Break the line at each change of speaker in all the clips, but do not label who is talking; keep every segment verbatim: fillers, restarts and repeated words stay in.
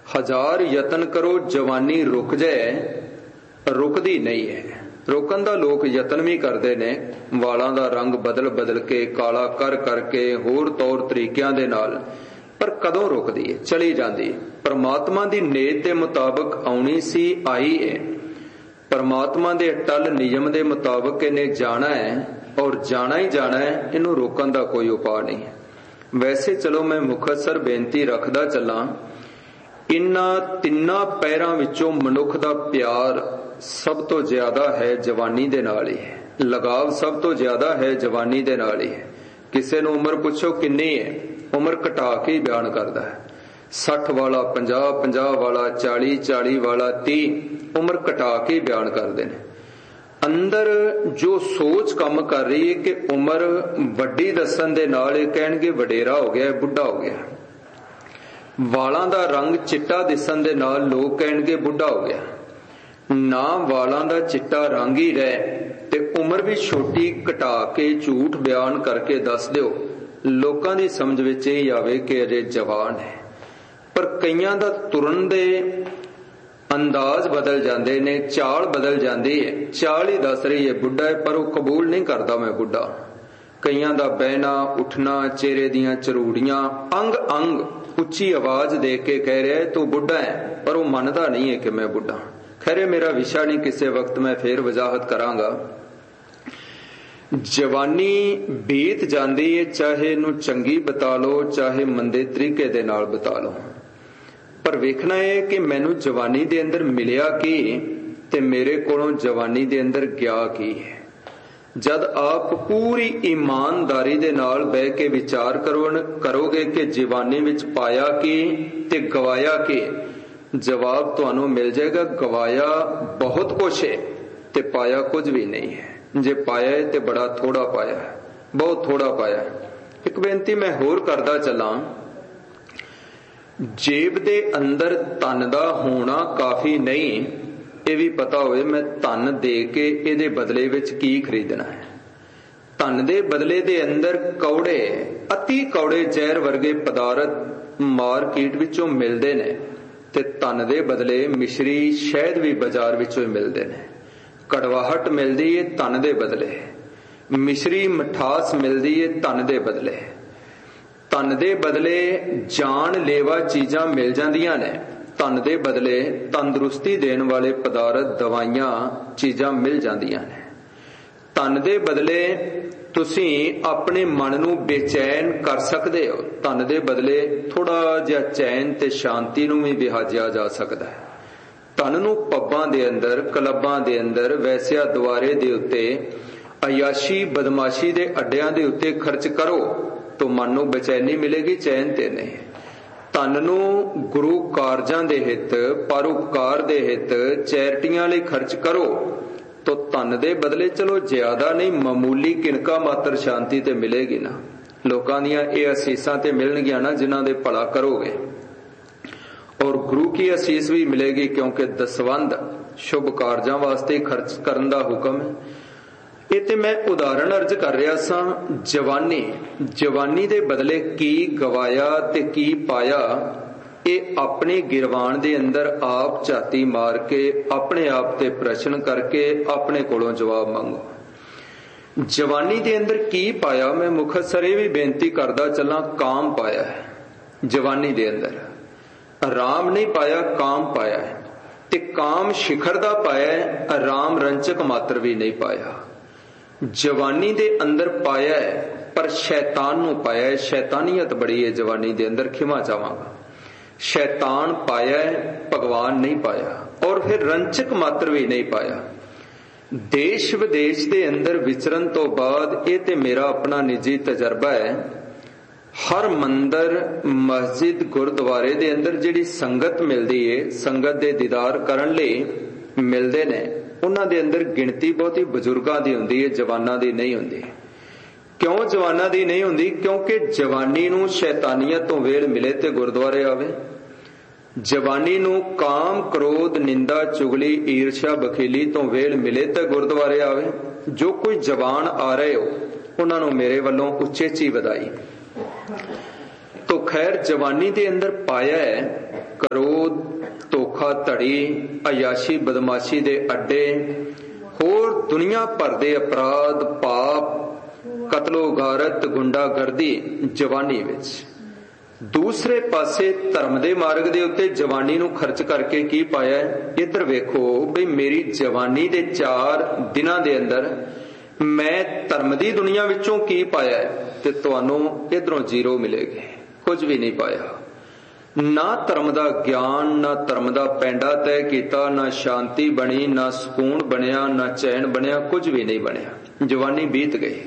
हजार यतन करो जवानी रुक जाए, रुकदी नहीं है। रोकन का लोग यतन भी करते ने, वालों का रंग बदल बदल के, काला कर करके, होर तौर तरीकों के नाल, पर कदों रुकदी है, चली जाती है। परमात्मा की नेत के मुताबिक आउणी सी, आई है। परमात्मा के अटल नियम के मुताबिक इन्हें जाना है और जाना ही जाना है, इनू रोकन का कोई उपाय नहीं है। वैसे चलो मैं मुखतसर बेनती रखदा चला, इन्हां तिन्नां पैरां विचों मनुख दा प्यार सब तो ज्यादा है जवानी दे नाल ही है, लगाव सब तो ज्यादा है जवानी दे नाल ही है। किसी नूं उम्र पुछो किन्नी है, उम्र घटा के ही बयान करदा है। सठ वाला पंजाह, पंजाह वाला चाली, चाली वाला तीह, उम्र घटा के ही बयान करते हैं। अंदर जो सोच काम कर रही है कि उम्र वड्डी दसन दे नाल कहणगे वडेरा हो गया, बुढ़ा हो गया। वालां दा रंग चिट्टा दिसन दे नाल लोग कहणगे बुढ़ा हो गया। ना वालां दा चिट्टा रंग ही रहे ते उम्र भी छोटी घटा के झूठ बयान करके दस दिओ, लोकां दी समझ विच इह आवे कि अजे जवान है। पर कईयां दा तुरन दे अंदाज बदल जाते ने, चाल बदल जाती है। चाल ही दस रही है बुढ़ा है, पर वह कबूल नहीं करता मैं बुढ़ा। कईयां दा बहना उठना, चेहरे दियां चरूड़ियां, अंग अंग उच्ची आवाज दे के कह रहा है तू बुढ़ा है, पर वह मनता नहीं है कि मैं बुढ़ा। खैर मेरा विषय नहीं, किसी वक्त मैं फिर वजाहत करांगा। जवानी बीत जाती है, चाहे इनू चंगी बता लो चाहे मंदे तरीके दे नाल बता लो, पर वेखना है कि मैनू जवानी दे अंदर मिलिया की ते मेरे कोलों जवानी दे अंदर गया की है। जद आप पूरी ईमानदारी दे नाल बह के विचार करो करोगे कि जवानी विच पाया की ते गवाया की, जवाब तुहानू मिल जाएगा गवाया बहुत कुछ है ते पाया कुछ भी नहीं है। जे पाया है ते बड़ा थोड़ा पाया है, बहुत थोड़ा पाया है। एक बेनती मैं होर करदा चला, जेब दे अंदर धन दा होना काफी नहीं, ये भी पता होवे मैं धन दे के इहदे बदले विच की खरीदना है। धन दे बदले दे अंदर कौड़े, अति कौड़े जहर वर्गे पदार्थ मार्केट विचों मिलदे ने, ते धन दे बदले मिश्री शहद भी बाजार विचों मिलदे ने। कड़वाहट मिलदी है धन दे बदले, मिश्री मिठास मिलदी है धन दे बदले। धन दे बदले जान लेवा चीजां मिल जांदियां ने, धन दे बदले तंदुरुस्ती देने वाले पदार्थ दवाइयां चीजां मिल जांदियां ने। धन दे बदले तुसीं अपने मन नूं बेचैन कर सकदे हो, धन दे बदले थोड़ा जिहा चैन ते शांति नूं भी विहाजिया जा सकदा है। धन नूं पब्बां दे अंदर, क्लबां दे अंदर, वैसिया दुआरे दे उत्ते, अयाशी बदमाशी दे अड्डियां दे उत्ते खर्च करो तो मन नूं बेचैनी मिलेगी, चैन ते नहीं। धन नूं गुरु कारजां दे हित, परोपकार दे हित, चैरिटियां लई खर्च करो तो धन दे बदले चलो ज्यादा नहीं मामूली किनका मात्र शांति ते मिलेगी ना। लोकां दियां इह असीसां ते मिलणगियां ना जिन्हां दे भला करोगे, और गुरु की असीस भी मिलेगी, क्योंकि दसवंध शुभ कारजां वास्ते खर्च करन दा हुक्म है। ਇਹ ਤੇ मैं उदाहरण अर्ज कर रहा सा। जवानी जवानी दे बदले की गवाया ते की पाया, ये अपने गिरवान दे अंदर आप झाती मार के अपने आप ते प्रश्न करके अपने कोलों जवाब मंगो। जवानी दे अंदर की पाया, मैं मुखतसर ये भी बेनती करदा चला, काम पाया है। जवानी दे अंदर आराम नहीं पाया, काम पाया है, ते काम शिखर दा पाया है, आराम रंचक मात्र भी नहीं पाया। जवानी दे अंदर पाया है पर शैतान नूं पाया है, शैतानियत बड़ी है जवानी दे अंदर, खिमा चाहांगा। शैतान पाया है, भगवान नहीं पाया, और फिर रंचक मात्र भी नहीं पाया। देश विदेश दे अंदर विचरण तो बाद ये ते मेरा अपना निजी तजर्बा है, हर मंदिर मस्जिद गुरुद्वारे दे अंदर जिहड़ी संगत मिलदी है, संगत दे दीदार करन लई मिलदे ने, उन्हां दे अंदर गिणती बहुती बजुर्गां दी हुंदी है, जवानां दी नहीं हुंदी। क्यों जवानां दी नहीं हुंदी? क्योंकि जवानी नूं शैतानियत तो वेल मिले ते गुरुद्वारे आवे। जवानी नूं काम क्रोध निंदा चुगली ईर्ष्या बखीली तो वेल मिले ते गुरुद्वारे आवे। जो कोई जवान आ रहे हो उन्हां नूं मेरे वल्लों उचेची वधाई। तो खैर जवानी दे अंदर पाया है क्रोध ਧੜੀ, ਅਯਾਸ਼ੀ ਬਦਮਾਸ਼ੀ ਦੇ ਅੱਡੇ, ਹੋਰ ਦੁਨੀਆ ਭਰ ਦੇ ਅਪਰਾਧ, ਪਾਪ, ਕਤਲੋ ਗਾਰਤ, ਗੁੰਡਾਗਰਦੀ ਜਵਾਨੀ ਵਿੱਚ। ਦੂਸਰੇ ਪਾਸੇ ਧਰਮ ਦੇ ਮਾਰਗ ਦੇ ਉੱਤੇ ਜਵਾਨੀ ਨੂੰ ਖਰਚ ਕਰਕੇ ਕੀ ਪਾਇਆ? ਇੱਧਰ ਵੇਖੋ ਬਈ ਮੇਰੀ ਜਵਾਨੀ ਦੇ ਚਾਰ ਦਿਨਾਂ ਦੇ ਅੰਦਰ ਮੈਂ ਧਰਮ ਦੀ ਦੁਨੀਆ ਵਿੱਚੋਂ ਕੀ ਪਾਇਆ, ਤੇ ਤੁਹਾਨੂੰ ਇੱਧਰੋਂ ਜ਼ੀਰੋ ਮਿਲੇਗੀ, ਕੁਝ ਵੀ ਨਹੀਂ ਪਾਇਆ। ਨਾ ਧਰਮ ਦਾ ਗਿਆਨ, ਨਾ ਧਰਮ ਦਾ ਪੈਂਡਾ ਤੈਅ ਕੀਤਾ, ਨਾ ਸ਼ਾਂਤੀ ਬਣੀ, ਨਾ ਸਕੂਨ ਬਣਿਆ, ਨਾ ਚੈਨ ਬਣਿਆ, ਕੁਝ ਵੀ ਨਹੀਂ ਬਣਿਆ। ਜਵਾਨੀ ਬੀਤ ਗਈ।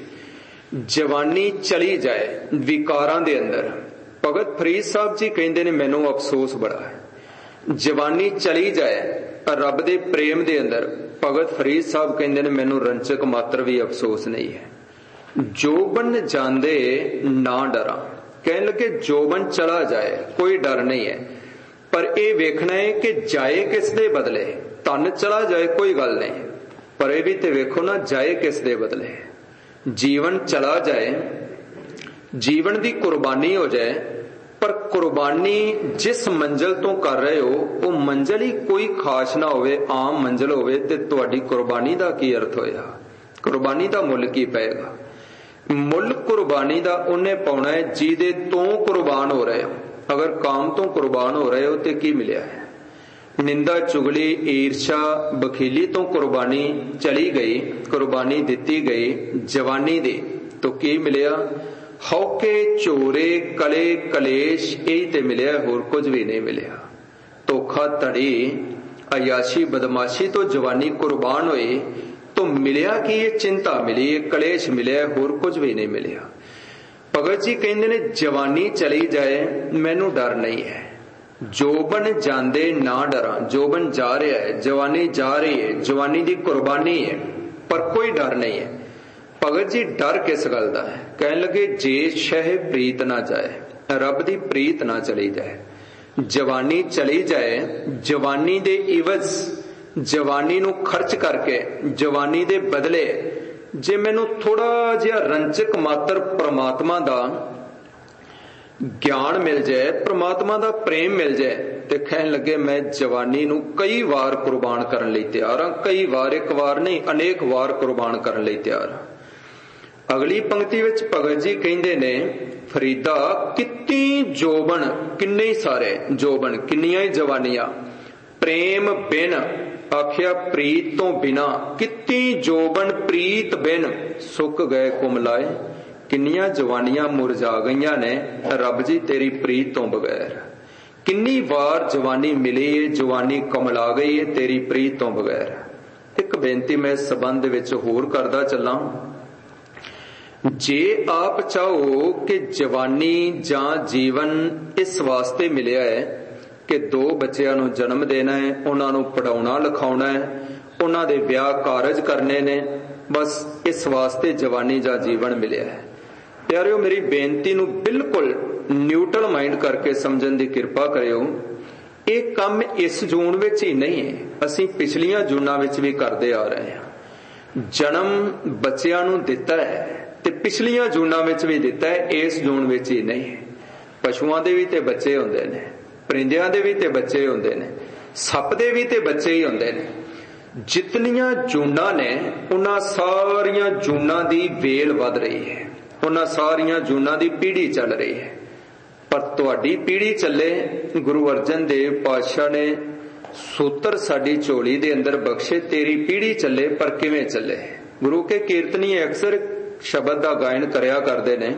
ਜਵਾਨੀ ਚਲੀ ਜਾਏ ਵਿਕਾਰਾਂ ਦੇ ਅੰਦਰ। ਭਗਤ ਫਰੀਦ ਸਾਹਿਬ ਜੀ ਕਹਿੰਦੇ ਨੇ ਮੈਨੂੰ ਅਫਸੋਸ ਬੜਾ ਹੈ। ਜਵਾਨੀ ਚਲੀ ਜਾਏ ਰੱਬ ਦੇ ਪ੍ਰੇਮ ਦੇ ਅੰਦਰ। ਭਗਤ ਫਰੀਦ ਸਾਹਿਬ ਕਹਿੰਦੇ ਨੇ ਮੈਨੂੰ ਰੰਚਕ ਮਾਤਰ ਵੀ ਅਫਸੋਸ ਨਹੀਂ ਹੈ। ਜੋਬਨ ਜਾਂਦੇ ਨਾ ਡਰਾਂ। ਕਹਿਣ ਲੱਗੇ ਜੋਬਨ ਚਲਾ ਜਾਏ ਕੋਈ ਡਰ ਨਹੀਂ ਹੈ, ਪਰ ਇਹ ਵੇਖਣਾ ਹੈ ਕਿ ਜਾਏ ਕਿਸ ਦੇ ਬਦਲੇ। ਧਨ ਚਲਾ ਜਾਏ ਕੋਈ ਗੱਲ ਨਹੀਂ, ਪਰ ਇਹ ਵੀ ਤੇ ਵੇਖੋ ਨਾ ਜਾਏ ਕਿਸ ਦੇ ਬਦਲੇ। ਜੀਵਨ ਚਲਾ ਜਾਏ, ਜੀਵਨ ਦੀ ਕੁਰਬਾਨੀ ਹੋ ਜਾਏ, ਪਰ ਕੁਰਬਾਨੀ ਜਿਸ ਮੰਜ਼ਿਲ ਤੋਂ ਕਰ ਰਹੇ ਹੋ ਉਹ ਮੰਜ਼ਿਲ ਹੀ ਕੋਈ ਖਾਸ ਨਾ ਹੋਵੇ, ਆਮ ਮੰਜ਼ਿਲ ਹੋਵੇ, ਤੇ ਤੁਹਾਡੀ ਕੁਰਬਾਨੀ ਦਾ ਕੀ ਅਰਥ ਹੋਇਆ? ਕੁਰਬਾਨੀ ਦਾ ਮੁੱਲ ਕੀ ਪਏਗਾ? ਮੁੱਲ ਕੁਰਬਾਨੀ ਦਾ ਉਹਨੇ ਪਾਉਣਾ ਹੈ ਜਿਹਦੇ ਤੋਂ ਕੁਰਬਾਨ ਹੋ ਰਹੇ ਹੋ। ਅਗਰ ਕਾਮ ਤੋਂ ਕੁਰਬਾਨ ਹੋ ਰਹੇ ਹੋ ਤੇ ਕੀ ਮਿਲਿਆ ਹੈ? ਨਿੰਦਾ, ਚੁਗਲੀ, ਈਰਸ਼ਾ, ਬਖੀਲੀ ਤੋਂ ਕੁਰਬਾਨੀ ਚਲੀ ਗਈ, ਕੁਰਬਾਨੀ ਦਿੱਤੀ ਗਈ ਜਵਾਨੀ ਦੀ, ਤਾਂ ਕੀ ਮਿਲਿਆ? ਹੌਕੇ, ਝੋਰੇ, ਕਲੇ, ਕਲੇਸ਼, ਇਹੀ ਤੇ ਮਿਲਿਆ, ਹੋਰ ਕੁਝ ਵੀ ਨਹੀਂ ਮਿਲਿਆ। ਧੋਖਾ ਧੜੀ, ਅਯਾਸ਼ੀ, ਬਦਮਾਸ਼ੀ ਤੋਂ ਜਵਾਨੀ ਕੁਰਬਾਨ ਹੋਈ तो मिलिया कि ये चिंता मिली, ये कलेश मिले, होर कुछ भी नहीं मिलिया। भगत जी कहते ने जवानी चली जाए मैनू डर नहीं है, जोबन जांदे ना डरा। जोबन जा रहा है, जवानी जा रही है, जवानी दी कुर्बानी है, पर कोई डर नहीं है। भगत जी डर किस गल दा है? कहन लगे जे शह प्रीत ना जाए, रब दी प्रीत ना चली जाए। जवानी चली जाए, जवानी दे इवज, जवानी नू खर्च करके, जवानी दे बदले जे मैनू थोड़ा जिहा रंचक मात्र परमात्मा दा ज्ञान मिल जाए, परमात्मा दा प्रेम मिल जाए, ते कहन लगे मैं जवानी नू कई वार कुर्बान करन लई तैयार हां। कई वार, एक वार नहीं, अनेक वार कुर्बान करन लई तैयार हां। अगली पंक्ति विच भगत जी कहंदे ने फरीदा कितनी जोबन, किन्ने ही सारे जोबन, किन्नियां ही जवानियां, प्रेम बिन आखिया प्रीत तो बिना, कितनी जोबन प्रीत बिन सुक गए कुमलाए। किन्नियां जवानियां मुरझा गईयां ने रब जी तेरी प्रीत तो बगैर। किन्नी बार जवानी मिली है, जवानी कमला गई है तेरी प्रीत तो बगैर। एक बेनती मैं इस संबंध विच होर करदा चलां, जे आप चाहो कि जवानी जां जीवन इस वास्ते मिलिया है कि दो बच्चों नूं जन्म देना है, उन्हां नूं पढ़ाउणा लिखाउणा है, उन्हां दे विआह कारज करने ने, बस इस वास्ते जवानी जां जीवन मिलिया है। प्यारिओ मेरी बेनती नूं बिल्कुल न्यूट्रल माइंड करके समझण दी किरपा करिओ। ਇਹ ਕੰਮ इस जून विच ही नहीं है, असीं पिछलियां जूनां विच भी करदे आ रहे हां। जन्म बच्चिਆਂ ਨੂੰ ਦਿੱਤਾ है ते पिछलियां जूनां विच भी ਦਿੱਤਾ है, इस जून विच ही नहीं है। पशुआं दे भी ते बच्चे हुंदे ने, परिंदिਆਂ ਦੇ ਵੀ ਤੇ ਬੱਚੇ ਹੁੰਦੇ ਨੇ, ਸੱਪ ਦੇ ਵੀ ਤੇ ਬੱਚੇ ਹੀ ਹੁੰਦੇ ਨੇ। ਜਿਤਨੀਆਂ ਜੂਨਾਂ ਨੇ ਉਹਨਾਂ ਸਾਰੀਆਂ ਜੂਨਾਂ ਦੀ ਵੇਲ ਵੱਧ ਰਹੀ ਹੈ, ਉਹਨਾਂ ਸਾਰੀਆਂ ਜੂਨਾਂ ਦੀ ਪੀੜ੍ਹੀ ਚੱਲ ਰਹੀ ਹੈ। ਪਰ ਤੁਹਾਡੀ ਪੀੜ੍ਹੀ ਚੱਲੇ, ਗੁਰੂ ਅਰਜਨ ਦੇਵ ਪਾਤਸ਼ਾਹ ਨੇ ਸੂਤਰ ਸਾਡੀ ਝੋਲੀ ਦੇ ਅੰਦਰ ਬਖਸ਼ੇ, ਤੇਰੀ ਪੀੜ੍ਹੀ ਚੱਲੇ, ਪਰ ਕਿਵੇਂ ਚੱਲੇ? ਗੁਰੂ ਕੇ ਕੀਰਤਨੀ ਅਕਸਰ ਸ਼ਬਦ ਦਾ ਗਾਇਨ ਕਰਿਆ ਕਰਦੇ ਨੇ,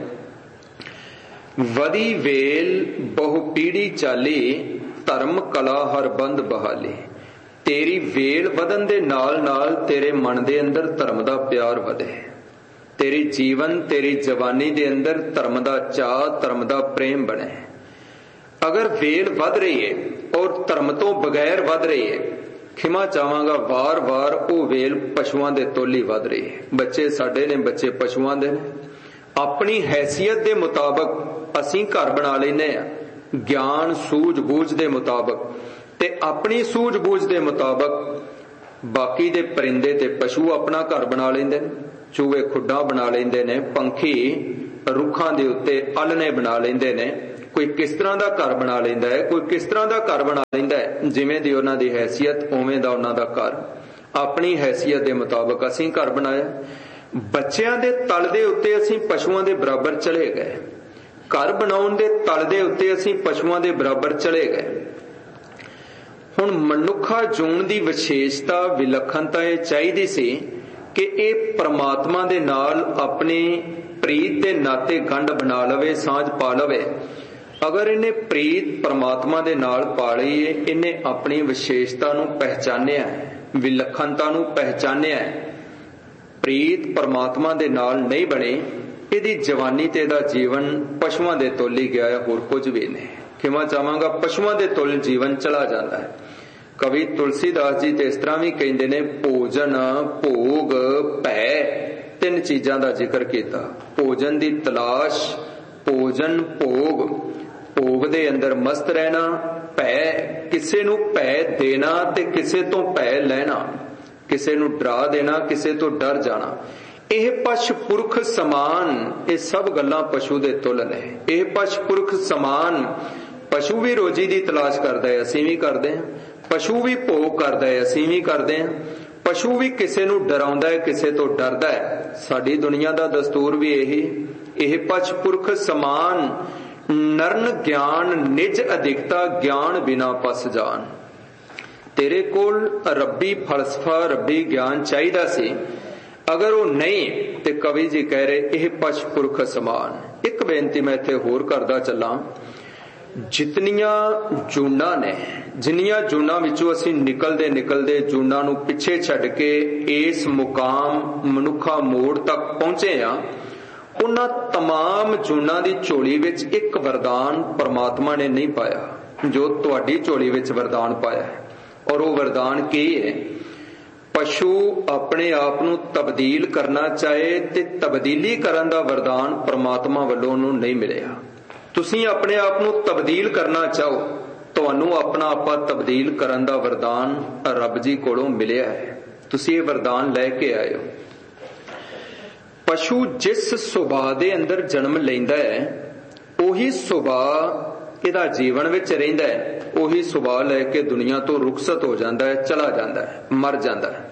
वदी वेल बहु पीढ़ी चाली, धर्म कला हर बंद बहाली। तेरी वेल वधन दे नाल नाल तेरे मन दे अंदर धर्म दा प्यार वधे, तेरी जीवन तेरी जवानी दे अंदर धर्म दा चाह, धर्म दा प्रेम बने। अगर वेल वध रही है और धर्म तो बगैर वध रही है, खिमा चाहांगा वार वार वो वेल पशुआं दे तोली वध रही है। बच्चे साडे ने, बच्चे पशुआं दे ने। अपनी हैसियत दे मुताबक ਅਸੀਂ ਘਰ ਬਣਾ ਲੈਨੇ ਆ, ਗਿਆਨ ਸੂਝ ਬੂਝ ਦੇ ਮੁਤਾਬਕ, ਤੇ ਆਪਣੀ ਸੂਝ ਬੂਝ ਦੇ ਮੁਤਾਬਕ ਬਾਕੀ ਦੇ ਪਰਿੰਦੇ ਤੇ ਪਸ਼ੂ ਆਪਣਾ ਘਰ ਬਣਾ ਲੈਂਦੇ ਨੇ। ਚੂਹੇ ਖੁੱਡਾਂ ਬਣਾ ਲੈਂਦੇ ਨੇ, ਪੰਖੀ ਰੁੱਖਾਂ ਦੇ ਉੱਤੇ ਆਲਣੇ ਬਣਾ ਲੈਂਦੇ ਨੇ, कोई किस तरह का घर बना लेंदा है, कोई किस तरह का घर बना लेंदा है। जिवें दी उन्हां दी हैसियत उवें दा उन्हां दा घर। अपनी हैसियत के मुताबिक असीं घर बनाया। बच्चियां दे तल दे उत्ते असीं पशुआं दे बराबर चले गए। घर बनाउण दे तल दे उत्ते असीं पशुआं दे बराबर चले गए। हुण मनुखा जूण दी विशेषता विलखणता ये चाहिदी सी कि ये परमात्मा दे नाल अपने प्रीत दे नाते गंढ बना लवे, सांझ पा लवे। अगर इन्हें प्रीत परमात्मा दे नाल पा लई है, इन्हें अपनी विशेषता नूं पहचानिया है, विलखणता नूं पहचानिया है। प्रीत परमात्मा दे नाल नहीं बने, इहदी जवानी ते इहदा जीवन पशुआं दे तुल ही गया है, होर कुछ भी नहीं। खिमा चाहांगा, पशुआं दे तुल जीवन चला जाता है। कवि तुलसीदास जी ते इस तरह भी कहंदे ने, भोजन भोग भै तीन चीजां दा जिक्र कीता। भोजन दी तलाश, भोजन भोग, भोग दे अंदर मस्त रहना, भै किसे नूं भै देना ते किसे तो भै लेना, किसे नूं डरा देना, किसे तो डर जाना। यह पश पुरख समान, ये सब गल्लां पशु दे तुल ने। यह पश पुरख समान, पशु भी रोजी दी तलाश करदा है, असीं भी करदे हां। पशु भी भोग करदा है, असीं भी करदे हां। पशु भी किसे नूं डराउंदा है, किसे तो डरदा है। साडी दुनिया दा दस्तूर भी यही। यह पश पुरख समान, नरन ज्ञान निज अधिकता, ज्ञान बिना पस जान। तेरे कोल रब्बी फलसफा, रब्बी ज्ञान चाहिदा सी, अगर वो नहीं ते कवि जी कह रहे यह पश पुरख समान। एक बेनती मैं इत्थे होर करदा चलां, जितनियां जूना ने, जिन्नियां जूना विचों असीं निकलदे निकलदे जूना नूं पिछे छड्ड के इस मुकाम मनुखा मोड़ तक पहुंचे आ, उन्हां तमाम जूना दी झोली विच एक वरदान परमात्मा ने नहीं पाया जो तुहाडी झोली विच वरदान पाया है। और वो वरदान की है? पशु अपने आप नूं तब्दील करना चाहे ते तब्दीली करन दा वरदान परमात्मा वल्लों उहनूं नहीं मिलिया। तुसीं अपने आप नूं तब्दील करना चाहो, तुहानूं अपना आपा तब्दील करन दा वरदान रब जी कोलों मिलिया है। तुसीं ये वरदान लैके आए हो। पशु जिस सुभाਅ दे अंदर जन्म लैंदा है, उही सुभाਅ इहदा जीवन विच रहिंदा है, उही सुभाਅ लैके दुनिया तो रुखसत हो जाता है, चला जाता है, मर जाता है।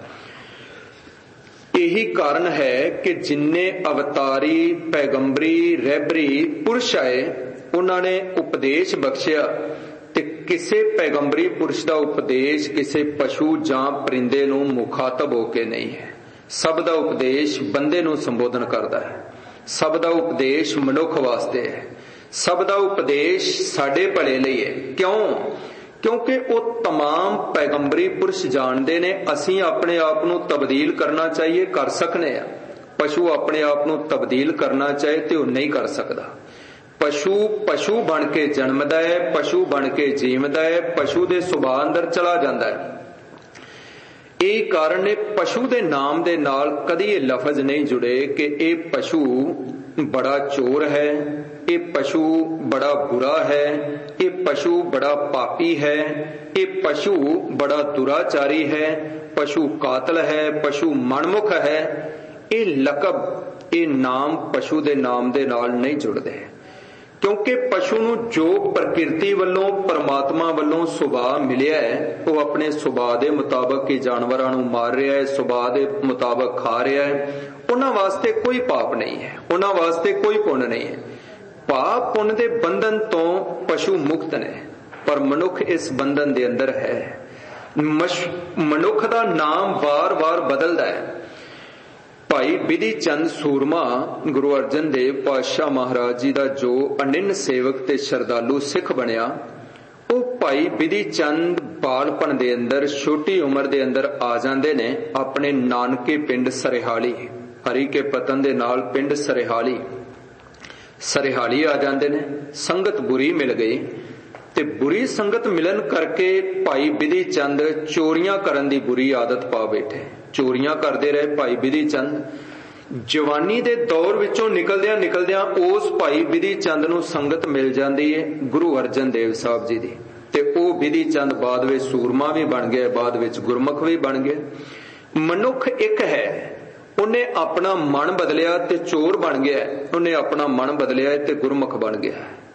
यही कारण है कि जिन्ने अवतारी, पैगंबरी, रहबरी पुरुष आए, उन्होंने उपदेश बख्शिया ते किसे पैगंबरी पुरुष का उपदेश किसे पशु जां परिंदे नूं मुखातब होके नहीं है। सब दा उपदेश बंदे नूं संबोधन करता है, सब दा उपदेश मनुख वास्ते है, सब दा उपदेश साडे भले लई है। क्यों? क्योंकि वो तमाम पैगंबरी पुरुष जानते ने असीं अपने आप नूं तब्दील करना चाहिए, कर सकने आ। पशु अपने आप नूं तब्दील करना चाहे तो वो नहीं कर सकता। पशु पशु बन के जन्मदा है, पशु बन के जीवदा है, पशु दे सुभाਅ अंदर चला जाता है। यही कारण ने पशु दे नाम दे नाल कदी ये लफज नहीं जुड़े कि ये पशु बड़ा चोर है, ये पशु बड़ा बुरा है, ये पशु बड़ा पापी है, ये पशु बड़ा दुराचारी है, पशु कातल है, पशु मनमुख है। ये लकब, ये नाम पशु दे नाम दे नाल नहीं जुड़दे, क्योंकि पशु नूं जो प्रकृति वल्लों परमात्मा वल्लों सुभाਅ मिलिया है, वो अपने सुभाਅ दे मुताबिक ही जानवरां नूं मार रहा है, सुभाਅ दे मुताबिक खा रहा है। उन्हां वास्ते कोई पाप नहीं है, उन्हां वास्ते कोई पुण्य नहीं है। पाप पुण्य दे बंधन तो पशु मुक्त ने, पर मनुख इस बंधन दे अंदर है। मनुख दा नाम वार वार बदलदा है। भाई बिधि चंद सूरमा गुरु अर्जन देव पातशाह महाराज जी का जो अनिन्न सेवक ते श्रद्धालु सिख बनिया, वो भाई बिधि चंद बालपन दे अंदर छोटी उम्र दे अंदर आ जांदे ने अपने नानके पिंड सरिहाली, हरि के पतन दे नाल पिंड सरिहाली सरिहाली आ जांदे ने। संगत बुरी मिल गई ते बुरी संगत मिलन करके भाई बिधि चंद चोरियां करन दी बुरी आदत पा बैठे। चोरियां करते रहे भाई बिधि चंद। जवानी दे दौर विचों निकलदियां निकलदियां उस भाई बिधि चंद नूं संगत मिल जाती है गुरु अर्जन देव साहब जी दी, ते ओ बिधि चंद बाद विच सूरमा भी बन गया, बाद विच गुरमुख भी बन गया। मनुख एक है, उन्हें अपना मन बदलिया ते चोर बन गया, उन्हें अपना मन बदलिया ते गुरमुख बन गया।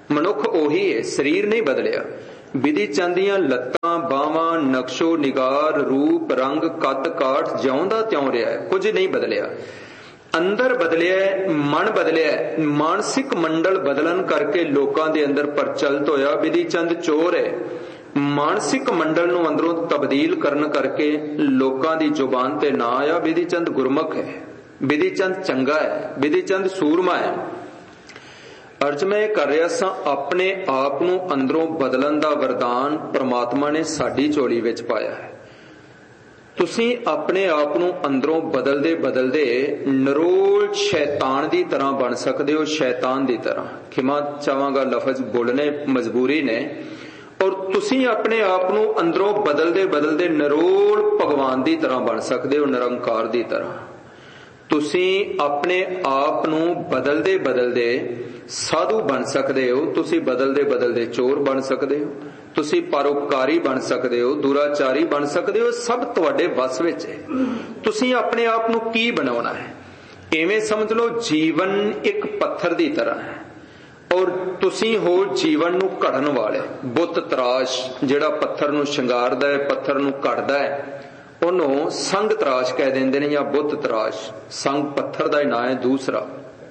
ਮਨੁੱਖ ਉਹੀ ਹੈ, ਸਰੀਰ ਨਹੀਂ ਬਦਲਿਆ। ਬਿਧੀ ਚੰਦ ਦੀਆਂ ਲੱਤਾਂ, ਬਾਹਾਂ, ਨਕਸ਼ੋ ਨਿਗਾਰ, ਰੂਪ, ਰੰਗ, ਕੱਦ, ਕਾਠ ਜਿਉਂ ਦਾ ਤਿਉਂ ਰਿਹਾ ਹੈ, ਕੁਝ ਨਹੀਂ ਬਦਲਿਆ। ਅੰਦਰ ਬਦਲਿਆ, ਮਨ ਬਦਲਿਆ। ਮਾਨਸਿਕ ਮੰਡਲ ਬਦਲਣ ਕਰਕੇ ਲੋਕਾਂ ਦੇ ਅੰਦਰ ਪ੍ਰਚਲਿਤ ਹੋਇਆ ਬਿਧੀ ਚੰਦ ਚੋਰ ਹੈ। ਮਾਨਸਿਕ ਮੰਡਲ ਨੂੰ ਅੰਦਰੋਂ ਤਬਦੀਲ ਕਰਨ ਕਰਕੇ ਲੋਕਾਂ ਦੀ ਜ਼ੁਬਾਨ ਤੇ ਨਾ ਆਇਆ ਬਿਧੀ ਚੰਦ ਗੁਰਮੁਖ ਹੈ, ਬਿਧੀ ਚੰਦ ਚੰਗਾ ਹੈ, ਬਿਧੀ ਚੰਦ ਸੂਰਮਾ ਹੈ। ਅਰਜ ਮੈਂ ਇਹ ਕਰ ਰਿਹਾ ਸਾਂ, ਆਪਣੇ ਆਪ ਨੂੰ ਅੰਦਰੋਂ ਬਦਲਣ ਦਾ ਵਰਦਾਨ ਪ੍ਰਮਾਤਮਾ ਨੇ ਸਾਡੀ ਝੋਲੀ ਵਿੱਚ ਪਾਇਆ ਹੈ। ਤੁਸੀਂ ਆਪਣੇ ਆਪ ਨੂੰ ਅੰਦਰੋਂ ਬਦਲਦੇ ਬਦਲਦੇ ਨਿਰੋਲ ਸ਼ੈਤਾਨ ਦੀ ਤਰ੍ਹਾਂ ਬਣ ਸਕਦੇ ਹੋ, ਸ਼ੈਤਾਨ ਦੀ ਤਰ੍ਹਾਂ। ਖਿਮਾ ਚਾਹਾਂਗਾ, ਲਫ਼ਜ਼ ਬੋਲਣੇ ਮਜਬੂਰੀ ਨੇ। ਔਰ ਤੁਸੀਂ ਆਪਣੇ ਆਪ ਨੂੰ ਅੰਦਰੋਂ ਬਦਲਦੇ ਬਦਲਦੇ ਨਿਰੋਲ ਭਗਵਾਨ ਦੀ ਤਰ੍ਹਾਂ ਬਣ ਸਕਦੇ ਹੋ, ਨਿਰੰਕਾਰ ਦੀ ਤਰ੍ਹਾਂ। ਤੁਸੀਂ ਆਪਣੇ ਆਪ ਨੂੰ ਬਦਲਦੇ ਬਦਲਦੇ ਸਾਧੂ ਬਣ ਸਕਦੇ ਹੋ, ਤੁਸੀਂ ਬਦਲਦੇ ਬਦਲਦੇ ਚੋਰ ਬਣ ਸਕਦੇ ਹੋ, ਤੁਸੀਂ ਪਰਉਪਕਾਰੀ ਬਣ ਸਕਦੇ ਹੋ, ਦੁਰਾਚਾਰੀ ਬਣ ਸਕਦੇ ਹੋ। ਸਭ ਤੁਹਾਡੇ ਵੱਸ ਵਿੱਚ ਹੈ। ਤੁਸੀਂ ਆਪਣੇ ਆਪ ਨੂੰ ਕੀ ਬਣਾਉਣਾ ਹੈ? ਐਵੇਂ ਸਮਝ ਲਓ ਜੀਵਨ ਇੱਕ ਪੱਥਰ ਦੀ ਤਰ੍ਹਾਂ ਹੈ ਔਰ ਤੁਸੀਂ ਹੋ ਜੀਵਨ ਨੂੰ ਘੜਨ ਵਾਲੇ। ਬੁੱਤ ਤਰਾਸ਼ ਜਿਹੜਾ ਪੱਥਰ ਨੂੰ ਸ਼ਿੰਗਾਰਦਾ ਹੈ, ਪੱਥਰ ਨੂੰ ਘੜਦਾ ਹੈ, ਉਹਨੂੰ ਸੰਗ ਤਰਾਸ਼ ਕਹਿ ਦਿੰਦੇ ਨੇ ਜਾਂ ਬੁੱਤ ਤਰਾਸ਼। ਸੰਗ ਪੱਥਰ ਦਾ ਹੀ ਨਾਂ ਹੈ ਦੂਸਰਾ।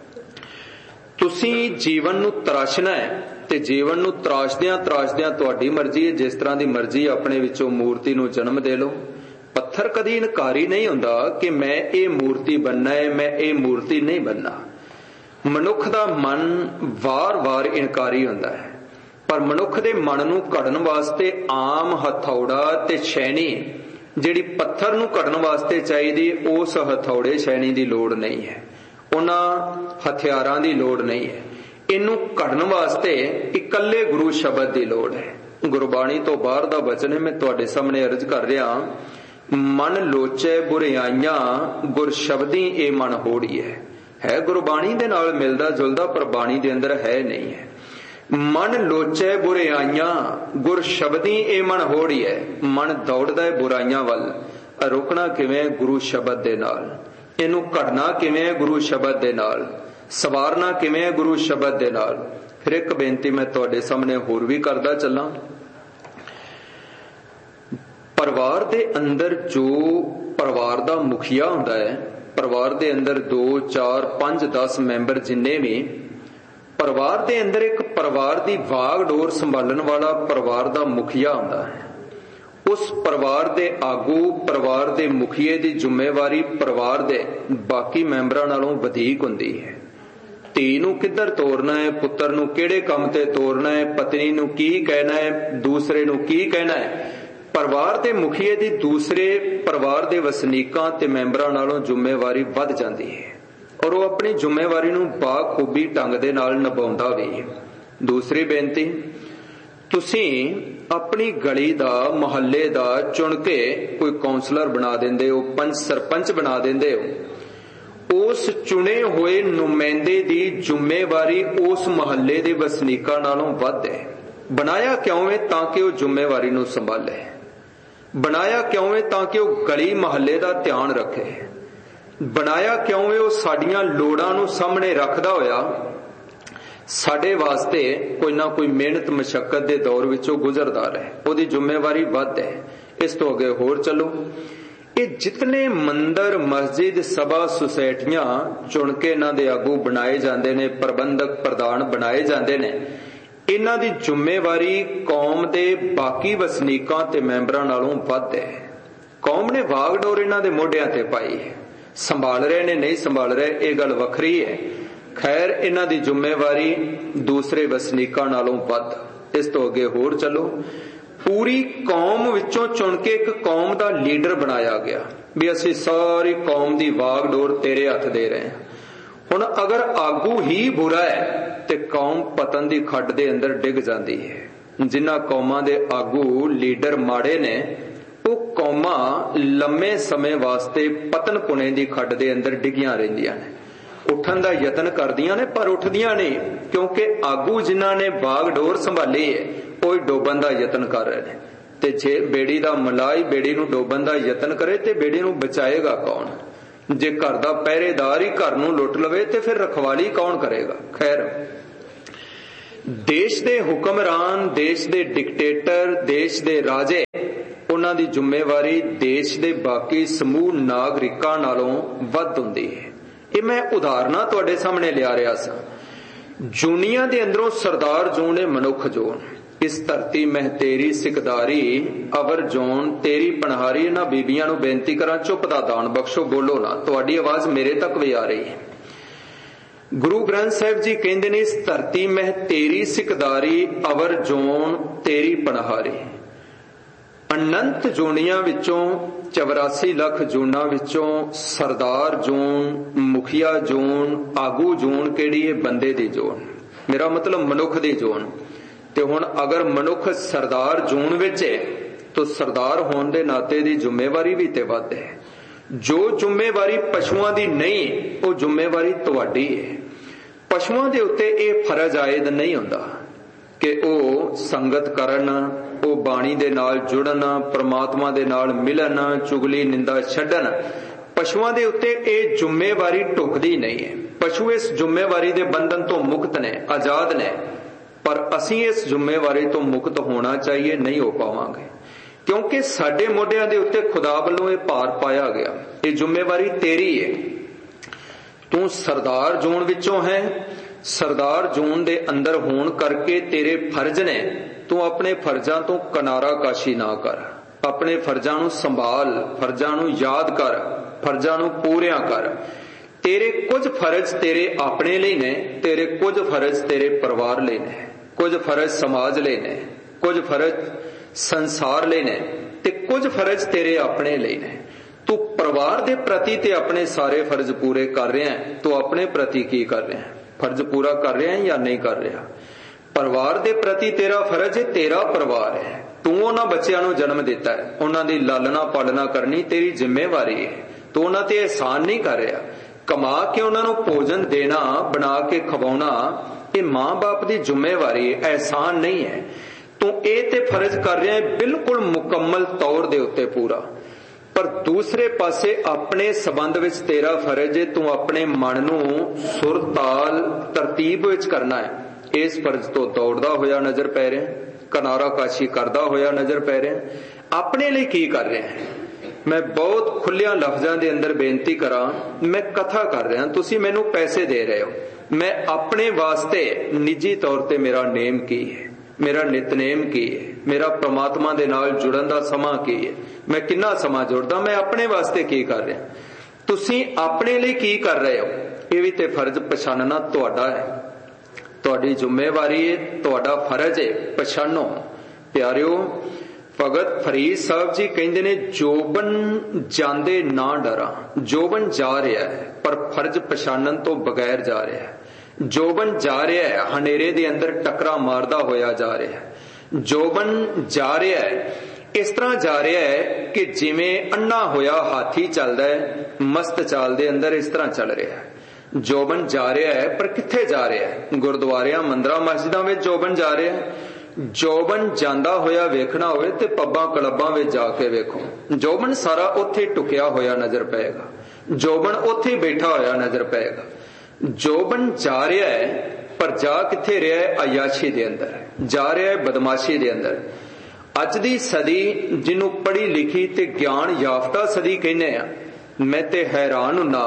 ਤੁਸੀਂ ਜੀਵਨ ਨੂੰ ਤਰਾਸ਼ਣਾ ਹੈ ਤੇ ਜੀਵਨ ਨੂੰ ਤਰਾਸ਼ਦਿਆਂ ਤਰਾਸ਼ਦਿਆਂ ਤੁਹਾਡੀ ਮਰਜ਼ੀ ਹੈ, ਜਿਸ ਤਰ੍ਹਾਂ ਦੀ ਮਰਜ਼ੀ ਆਪਣੇ ਵਿੱਚੋਂ ਮੂਰਤੀ ਨੂੰ ਜਨਮ ਦੇ ਲਓ। ਪੱਥਰ ਕਦੀ ਇਨਕਾਰੀ ਨਹੀਂ ਹੁੰਦਾ ਕਿ ਮੈਂ ਇਹ ਮੂਰਤੀ ਬਣਨਾ ਹੈ, ਮੈਂ ਇਹ ਮੂਰਤੀ ਨਹੀਂ ਬਣਨਾ। ਮਨੁੱਖ ਦਾ ਮਨ ਵਾਰ-ਵਾਰ ਇਨਕਾਰੀ ਹੁੰਦਾ ਹੈ, ਪਰ ਮਨੁੱਖ ਦੇ ਮਨ ਨੂੰ ਘੜਨ ਵਾਸਤੇ ਆਮ ਹਥੌੜਾ ਤੇ ਛੈਣੀ ਜਿਹੜੀ ਪੱਥਰ ਨੂੰ ਘੜਨ ਵਾਸਤੇ ਚਾਹੀਦੀ, ਉਸ ਹਥੌੜੇ ਛੈਣੀ ਦੀ ਲੋੜ ਨਹੀਂ ਹੈ, ਉਹਨਾਂ ਹਥਿਆਰਾਂ ਦੀ ਲੋੜ ਨਹੀਂ ਹੈ। ਇਹਨੂੰ ਘੜਨ ਵਾਸਤੇ ਇਕੱਲੇ ਗੁਰੂ ਸ਼ਬਦ ਦੀ ਲੋੜ ਹੈ। ਗੁਰਬਾਣੀ ਤੋਂ ਬਾਹਰ ਦਾ ਬਚਨ ਹੈ, ਮੈਂ ਤੁਹਾਡੇ ਸਾਹਮਣੇ ਅਰਜ਼ ਕਰ ਰਿਹਾ। ਮਨ ਲੋਚੈ ਬੁਰਿਆਈਆਂ ਗੁਰ ਸ਼ਬਦੀ ਇਹ ਮਨ ਹੋੜੀਐ। ਹੈ ਗੁਰਬਾਣੀ ਦੇ ਨਾਲ ਮਿਲਦਾ ਜੁਲਦਾ, ਪਰ ਬਾਣੀ ਦੇ ਅੰਦਰ ਹੈ ਨਹੀਂ ਹੈ। ਮਨ ਲੋਚੈ ਬੁਰਿਆਈਆਂ ਗੁਰ ਸ਼ਬਦੀ ਇਹ ਮਨ ਹੋੜੀਐ। ਮਨ ਦੌੜਦਾ ਹੈ ਬੁਰਾਈਆਂ ਵੱਲ, ਰੁਕਣਾ ਕਿਵੇਂ? ਗੁਰੂ ਸ਼ਬਦ ਦੇ ਨਾਲ। ਇਹਨੂੰ ਘੜਨਾ ਕਿਵੇਂ? ਗੁਰੂ ਸ਼ਬਦ ਦੇ ਨਾਲ। ਸਵਾਰਨਾ ਕਿਵੇਂ? ਗੁਰੂ ਸ਼ਬਦ ਦੇ ਨਾਲ। ਫਿਰ ਇੱਕ ਬੇਨਤੀ ਮੈਂ ਤੁਹਾਡੇ ਸਾਹਮਣੇ ਹੋਰ ਵੀ ਕਰਦਾ ਚੱਲਾਂ। ਪਰਿਵਾਰ ਦੇ ਅੰਦਰ ਜੋ ਪਰਿਵਾਰ ਦਾ ਮੁਖੀਆ ਹੁੰਦਾ ਹੈ, ਪਰਿਵਾਰ ਦੇ ਅੰਦਰ ਦੋ ਚਾਰ ਪੰਜ ਦਸ ਮੈਂਬਰ ਜਿੰਨੇ ਵੀ, ਪਰਿਵਾਰ ਦੇ ਅੰਦਰ ਇੱਕ ਪਰਿਵਾਰ ਦੀ ਵਾਗ ਡੋਰ ਸੰਭਾਲਣ ਵਾਲਾ ਪਰਿਵਾਰ ਦਾ ਮੁਖੀਆ ਹੁੰਦਾ ਹੈ। ਉਸ ਪਰਿਵਾਰ ਦੇ ਆਗੂ, ਪਰਿਵਾਰ ਦੇ ਮੁਖੀਏ ਦੀ ਜ਼ਿੰਮੇਵਾਰੀ ਪਰਿਵਾਰ ਦੇ ਬਾਕੀ ਮੈਂਬਰਾਂ ਨਾਲੋਂ ਵਧੇਕ ਹੁੰਦੀ ਹੈ। ਧੀ ਨੂੰ ਕਿੱਧਰ ਤੋਰਨਾ ਹੈ, ਪੁੱਤਰ ਨੂੰ ਕਿਹੜੇ ਕੰਮ ਤੇ ਤੋਰਨਾ ਹੈ, ਪਤਨੀ ਨੂੰ ਕੀ ਕਹਿਣਾ ਹੈ, ਦੂਸਰੇ ਨੂੰ ਕੀ ਕਹਿਣਾ ਹੈ, ਪਰਿਵਾਰ ਦੇ ਮੁਖੀਏ ਦੀ ਦੂਸਰੇ ਪਰਿਵਾਰ ਦੇ ਵਸਨੀਕਾਂ ਤੇ ਮੈਂਬਰਾਂ ਨਾਲੋਂ ਜ਼ਿੰਮੇਵਾਰੀ ਵੱਧ ਜਾਂਦੀ ਹੈ ਔਰ ਉਹ ਆਪਣੀ ਜ਼ਿੰਮੇਵਾਰੀ ਨੂੰ ਬਾਖੂਬੀ ਢੰਗ ਦੇ ਨਾਲ ਨਿਭਾਉਂਦਾ ਵੀ। ਦੂਸਰੀ ਬੇਨਤੀ, ਤੁਸੀਂ ਆਪਣੀ ਗਲੀ ਦਾ, ਮੁਹੱਲੇ ਦਾ ਚੁਣ ਕੇ ਕੋਈ ਕਾਉਂਸਲਰ ਬਣਾ ਦਿੰਦੇ ਹੋ, ਪੰਚ ਸਰਪੰਚ ਬਣਾ ਦਿੰਦੇ ਹੋ। ਉਸ ਚੁਣੇ ਹੋਏ ਨੁਮਾਇੰਦੇ ਦੀ ਜ਼ਿੰਮੇਵਾਰੀ ਉਸ ਮੁਹੱਲੇ ਦੇ ਵਸਨੀਕਾਂ ਨਾਲੋਂ ਵੱਧ ਹੈ। ਬਣਾਇਆ ਕਿਉਂ ਹੈ? ਤਾਂ ਕਿ ਉਹ ਜ਼ਿੰਮੇਵਾਰੀ ਨੂੰ ਸੰਭਾਲੇ। ਬਣਾਇਆ ਕਿਉਂ ਹੈ? ਤਾਂ ਕਿ ਉਹ ਗਲੀ ਮੁਹੱਲੇ ਦਾ ਧਿਆਨ ਰੱਖੇ। ਬਣਾਇਆ ਕਿਉਂ ਹੈ? ਉਹ ਸਾਡੀਆਂ ਲੋੜਾਂ ਨੂੰ ਸਾਹਮਣੇ ਰੱਖਦਾ ਹੋਇਆ ਸਾਡੇ ਵਾਸਤੇ ਕੋਈ ਨਾ ਕੋਈ ਮਿਹਨਤ ਮਸ਼ੱਕਤ ਦੇ ਦੌਰ ਵਿੱਚੋਂ ਗੁਜ਼ਰਦਾ ਰਹੇ। ਉਹਦੀ ਜ਼ਿੰਮੇਵਾਰੀ ਵੱਧ ਹੈ। ਇਸ ਤੋਂ ਅੱਗੇ ਹੋਰ ਚੱਲੋ। ਇਹ ਜਿਤਨੇ ਮੰਦਰ, ਮਸਜਿਦ, ਸਭਾ, ਸੁਸਾਇਟੀਆਂ ਚੁਣ ਕੇ ਇਹਨਾਂ ਦੇ ਆਗੂ ਬਣਾਏ ਜਾਂਦੇ ਨੇ, ਪ੍ਰਬੰਧਕ, ਪ੍ਰਧਾਨ ਬਣਾਏ ਜਾਂਦੇ ਨੇ, ਇਹਨਾਂ ਦੀ ਜ਼ਿੰਮੇਵਾਰੀ ਕੌਮ ਦੇ ਬਾਕੀ ਵਸਨੀਕਾਂ ਤੇ ਮੈਂਬਰਾਂ ਨਾਲੋਂ ਵੱਧ ਹੈ। ਕੌਮ ਨੇ ਵਾਗਡੋਰ ਇਹਨਾਂ ਦੇ ਮੋਢਿਆਂ ਤੇ ਪਾਈ ਹੈ। ਸੰਭਾਲ ਰਹੇ ਨੇ, ਨਹੀਂ ਸੰਭਾਲ ਰਹੇ, ਇਹ ਗੱਲ ਵੱਖਰੀ ਹੈ। ਖੈਰ, ਇਹਨਾਂ ਦੀ ਜ਼ਿੰਮੇਵਾਰੀ ਦੂਸਰੇ ਵਸਨੀਕਾਂ ਨਾਲੋਂ ਵੱਧ। ਇਸ ਤੋਂ ਅੱਗੇ ਹੋਰ ਚੱਲੋ। ਪੂਰੀ ਕੌਮ ਵਿੱਚੋਂ ਚੁਣ ਕੇ ਇੱਕ ਕੌਮ ਦਾ ਲੀਡਰ ਬਣਾਇਆ ਗਿਆ ਵੀ ਅਸੀਂ ਸਾਰੀ ਕੌਮ ਦੀ ਵਾਗਡੋਰ ਤੇਰੇ ਹੱਥ ਦੇ ਰਹੇ ਹਾਂ। ਹੁਣ ਅਗਰ ਆਗੂ ਹੀ ਬੁਰਾ ਹੈ ਤੇ ਕੌਮ ਪਤਨ ਦੀ ਖੱਡ ਦੇ ਅੰਦਰ ਡਿੱਗ ਜਾਂਦੀ ਹੈ। ਜਿਨ੍ਹਾਂ ਕੌਮਾਂ ਦੇ ਆਗੂ, ਲੀਡਰ ਮਾੜੇ ਨੇ, ਉਹ ਕੌਮਾਂ ਲੰਮੇ ਸਮੇਂ ਵਾਸਤੇ ਪਤਨ ਪੁਣੇ ਦੀ ਖੱਡ ਦੇ ਅੰਦਰ ਡਿੱਗੀਆਂ ਰਹਿੰਦੀਆਂ ਨੇ। ਉੱਠਣ ਦਾ ਯਤਨ ਕਰਦੀਆਂ ਨੇ ਪਰ ਉੱਠਦੀਆਂ ਨਹੀਂ, ਕਿਉਂਕਿ ਆਗੂ ਜਿਨ੍ਹਾਂ ਨੇ ਬਾਗਡੋਰ ਸੰਭਾਲੀ ਹੈ ਉਹ ਡੋਬਣ ਦਾ ਯਤਨ ਕਰ ਰਹੇ ਨੇ। ਤੇ ਜੇ ਬੇੜੀ ਦਾ ਮਲਾਈ ਬੇੜੀ ਨੂੰ ਡੋਬਣ ਦਾ ਯਤਨ ਕਰੇ ਤੇ ਬੇੜੀ ਨੂੰ ਬਚਾਏਗਾ ਕੌਣ? ਜੇ ਘਰ ਦਾ ਪਹਿਰੇਦਾਰ ਹੀ ਘਰ ਨੂੰ ਲੁੱਟ ਲਵੇ ਤੇ ਫਿਰ ਰਖਵਾਲੀ ਕੌਣ ਕਰੇਗਾ? ਖੈਰ, देश दे हुक्मरान, देश दे डिकटेटर, देश दे राजे, उन्हां दी जिम्मेवारी देश दे बाकी समूह नागरिकां नालों वध हुंदी है। ये मैं उदाहरणां तुहाडे सामने लिया रहा सा। जूनिया दे अंदरों सरदार जून मनुख जोन, इस धरती मह तेरी सिकदारी अवर जोन तेरी पनहारी। इन्हां बीबियां नूं बेनती करां चुप दा दान बख्शो, बोलो ना, तुहाडी आवाज मेरे तक भी आ रही है। गुरु ग्रंथ साहिब जी कहते ने, इस धरती मह तेरी सिकदारी अवर जोन तेरी पनहारी। अनंत जूनिया विचों, चौरासी लख जूना विचों सरदार जून, मुखिया जून, आगू जून केड़ी है? बंदे दी जोन, मेरा मतलब मनुख दी जोन। ते हुण अगर मनुख सरदार जून विच है तो सरदार होने दे नाते दी जिम्मेवारी भी ते वध है। जो जिम्मेवारी पशुआं दी नहीं, वो जिम्मेवारी तुहाडी है। पशुआं दे उत्ते ये फर्ज आयद नहीं हुंदा कि वो संगत करन, वो बाणी दे नाल जुड़न, परमात्मा दे नाल मिलन, चुगली निंदा छड्डन। पशुआं दे उत्ते ये जिम्मेवारी टुकदी नहीं है। पशु इस जिम्मेवारी दे बंधन तो मुक्त ने, आजाद ने, पर असीं इस जिम्मेवारी तो मुक्त होना चाहिए, नहीं हो पावांगे, क्योंकि साडे मोढियां दे उत्ते खुदा वल्लों ये भार पाया गया। ये जिम्मेवारी तेरी है। तू सरदार जून विचों है, सरदार जून दे अंदर होण करके तेरे फर्ज ने। तू अपने फर्जां तो किनारा काशी ना कर, अपने फर्जां नूं संभाल, फर्जां नूं याद कर, फर्जां नूं पूरियां कर। तेरे कुछ फर्ज तेरे अपने लिए ने, तेरे कुछ फर्ज तेरे परिवार लिए ने, कुछ फर्ज समाज लिए ने, कुछ फर्ज संसार लिए ने, ते कुछ फर्ज तेरे अपने लिए ने। तू परिवार दे प्रति ते अपने सारे फर्ज पूरे कर रहा है, तू अपने प्रति की कर रहा है? फर्ज पूरा कर रहा है या नहीं कर रहा? परिवार दे प्रति तेरा फर्ज है, तेरा परिवार है। तू उन्हां बच्चियां नूं जन्म दिता है, उन्हां दी लालना पालना करनी तेरी जिम्मेवारी है। तू उन्हां ते एहसान नहीं कर रहा। कमा के उन्हां नूं भोजन देना, बना के खवाउणा, ये मां बाप दी जिम्मेवारी है, एहसान नहीं है। तू ये ते फर्ज कर रहा है बिल्कुल मुकम्मल तौर दे उत्ते पूरा, पर दूसरे पासे अपने संबंध विच तेरा फर्ज है, तू अपने मन नूं सुर ताल तरतीब विच करना है। इस फर्ज तो दौड़दा होया नजर पै रहा, किनारा काशी करदा होया नजर पै रहा। अपने लिए की कर रहे हैं? मैं बहुत खुलिया लफ्जां दे अंदर बेनती करा, मैं कथा कर रहा, तुसी मैनू पैसे दे रहे हो, मैं अपने वास्ते निजी तौर ते मेरा नेम की है, मेरा नितनेम की है, मेरा परमात्मा दे नाल जुड़न दा समा की है, मैं किन्ना समा जुड़दा, मैं अपने वास्ते की कर रहा, तुसी अपने लिए की कर रहे हो? ये भी ते फर्ज पछानना तुहाडा है, तुहाडी जिम्मेवारी है, तुहाडा फर्ज है, पछानो। प्यारिओ, भगत फरीद साहब जी कहते ने, जोबन जांदे ना डरा। जोबन जा रहा है पर फर्ज पछानन तो बगैर जा रहा है। जोबन जा रहा है, हनेरे दे अंदर टकरा मारदा होया जा रहा है। जोबन जा रहा है, इस तरह जा रहा है कि जिवें अन्ना होया हाथी चलदा है, मस्त चाल दे अंदर इस तरह चल रहा है। जोबन जा रहा है पर कित्थे जा रहा है? गुरुद्वारियां, मंदिरां, मस्जिदां विच जोबन जा रहा है। जोबन जांदा होया वेखना होवे ते पब्बां क्लबां विच जाके वेखो, जोबन सारा उत्थे टुकिया होया नजर पेगा, जोबन उत्थे बैठा होया नजर पेगा। जोबन जा रहा है पर जा कित्थे रहा है? अयाशी दे अंदर जा रहा है, बदमाशी दे अंदर। अज दी सदी जिन्हों पढ़ी लिखी ते ज्ञान याफ्ता सदी कहने आ, मैं ते हैरान हुन्ना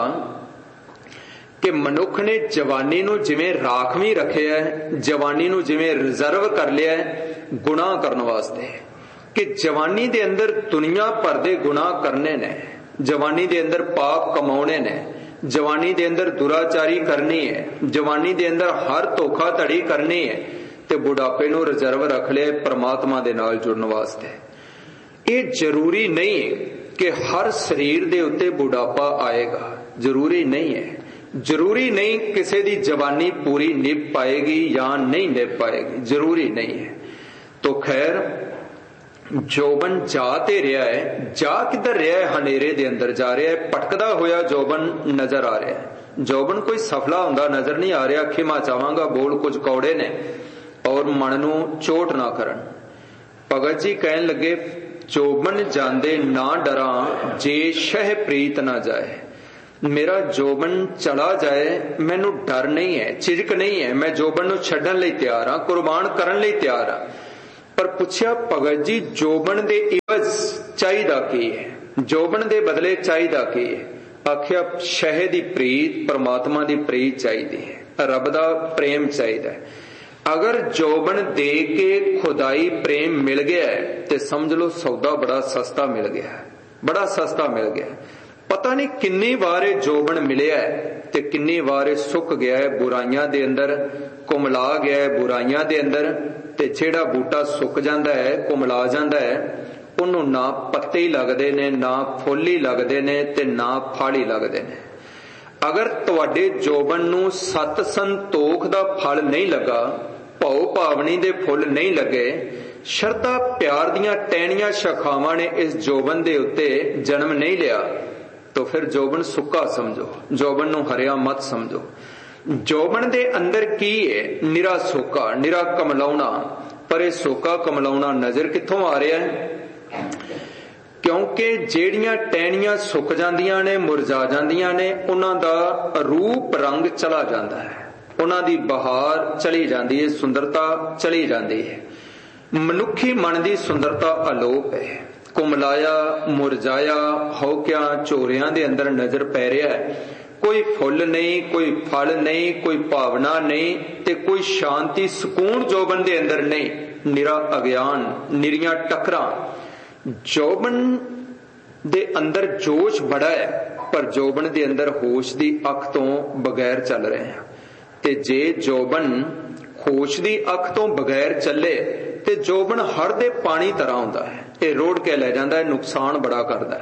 कि मनुख ने जवानी नूं जिवें राखवी रखिया है, जवानी नूं जिवें रिजर्व कर लिया है गुनाह करने वास्ते, कि जवानी दे अंदर दुनिया भर दे गुनाह करने ने, जवानी दे अंदर पाप कमाने ने, जवानी दे अंदर दुराचारी करनी है, जवानी दे अंदर हर धोखाधड़ी करनी है, ते बुढ़ापे नूं रिजर्व रख लिया परमात्मा दे नाल जुड़न वास्ते। ये जरूरी नहीं कि हर शरीर दे उत्ते बुढ़ापा आएगा, जरूरी नहीं है। जरूरी नहीं किसी दी जवानी पूरी निभ पाएगी या नहीं निभ पाएगी, जरूरी नहीं है। तो खैर, जोबन जा ते रहा है, जा किधर रहा है? हनेरे दे अंदर जा रहा है, भटकदा होया जोबन नजर आ रहा है। जोबन कोई सफला हुंदा नजर नहीं आ रहा। खिमा चाहांगा बोल कुछ कौड़े ने और मन नूं चोट ना करन। भगत जी कहन लगे, जोबन जांदे ना डरा जे शह प्रीत ना जाए। मेरा जोबन चला जाए मैनू डर नहीं है, झिझक नहीं है, मैं जोबन नू छड्डण लई तैयार हाँ, कुर्बान करन लई तैयार हाँ। पर पुछया भगत जी जोबन दे इवज चाहीदा की है, जोबन दे बदले चाहीदा की है? आखिया शह दी प्रीत, परमात्मा दी प्रीत चाहिदी है, रब दा प्रेम चाहिदा है। अगर जोबन दे के खुदाई प्रेम मिल गया है ते समझ लो सौदा बड़ा सस्ता मिल गया है, बड़ा सस्ता मिल गया है। पता नहीं किन्नी वार जोबन मिलिया है ते किन्नी वार सुक गया है, बुराइयां दे अंदर कुमला गया है, बुराइयां दे अंदर। ते जेड़ा बूटा सुक जांदा है, कुमला जांदा है, उन्हों ना पत्ते ही लगदे ने, ना फुल ही लगदे ने ते ना फल ही लगदे ने। अगर तुहाडे जोबन नू सत संतोख दा फल नहीं लगा, भाव भावनी दे फुल नहीं लगे, शरधा प्यार दियां टहनियां शाखावां ने इस जोबन दे उत्ते जन्म नहीं लिया, तो फिर जोबन सुक्का समझो, जोबन नू हरिया मत समझो। जोबन दे अंदर की है? निरा सोका, निरा कमलाउना। पर यह सोका कमलाउना नजर कित्थों आ रहा है? क्योंकि जेड़ियां टहनियां सुक जांदियां ने, मुरझा जांदियां ने, उन्हां दा रूप रंग चला जांदा है, उन्हां दी बहार चली जांदी है, सुंदरता चली जांदी है। मनुखी मन दी सुंदरता अलोप है। कुमलाया मुरझाया हौकिया झोरियां दे अंदर नजर पै रहा है, कोई फुल नहीं, कोई फल नहीं, कोई भावना नहीं, ते कोई शांति सुकून जोबन दे अंदर नहीं, निरा अज्ञान, निरियां टकरां। जोबन दे अंदर जोश बड़ा है, पर जोबन दे अंदर होश दी अख तो बगैर चल रहे हैं। ते जे जोबन होश दी अख तो बगैर चले ते जोबन हड़ दे पानी तरह हुंदा है, ये रोड़ के ले जाता है, नुकसान बड़ा करता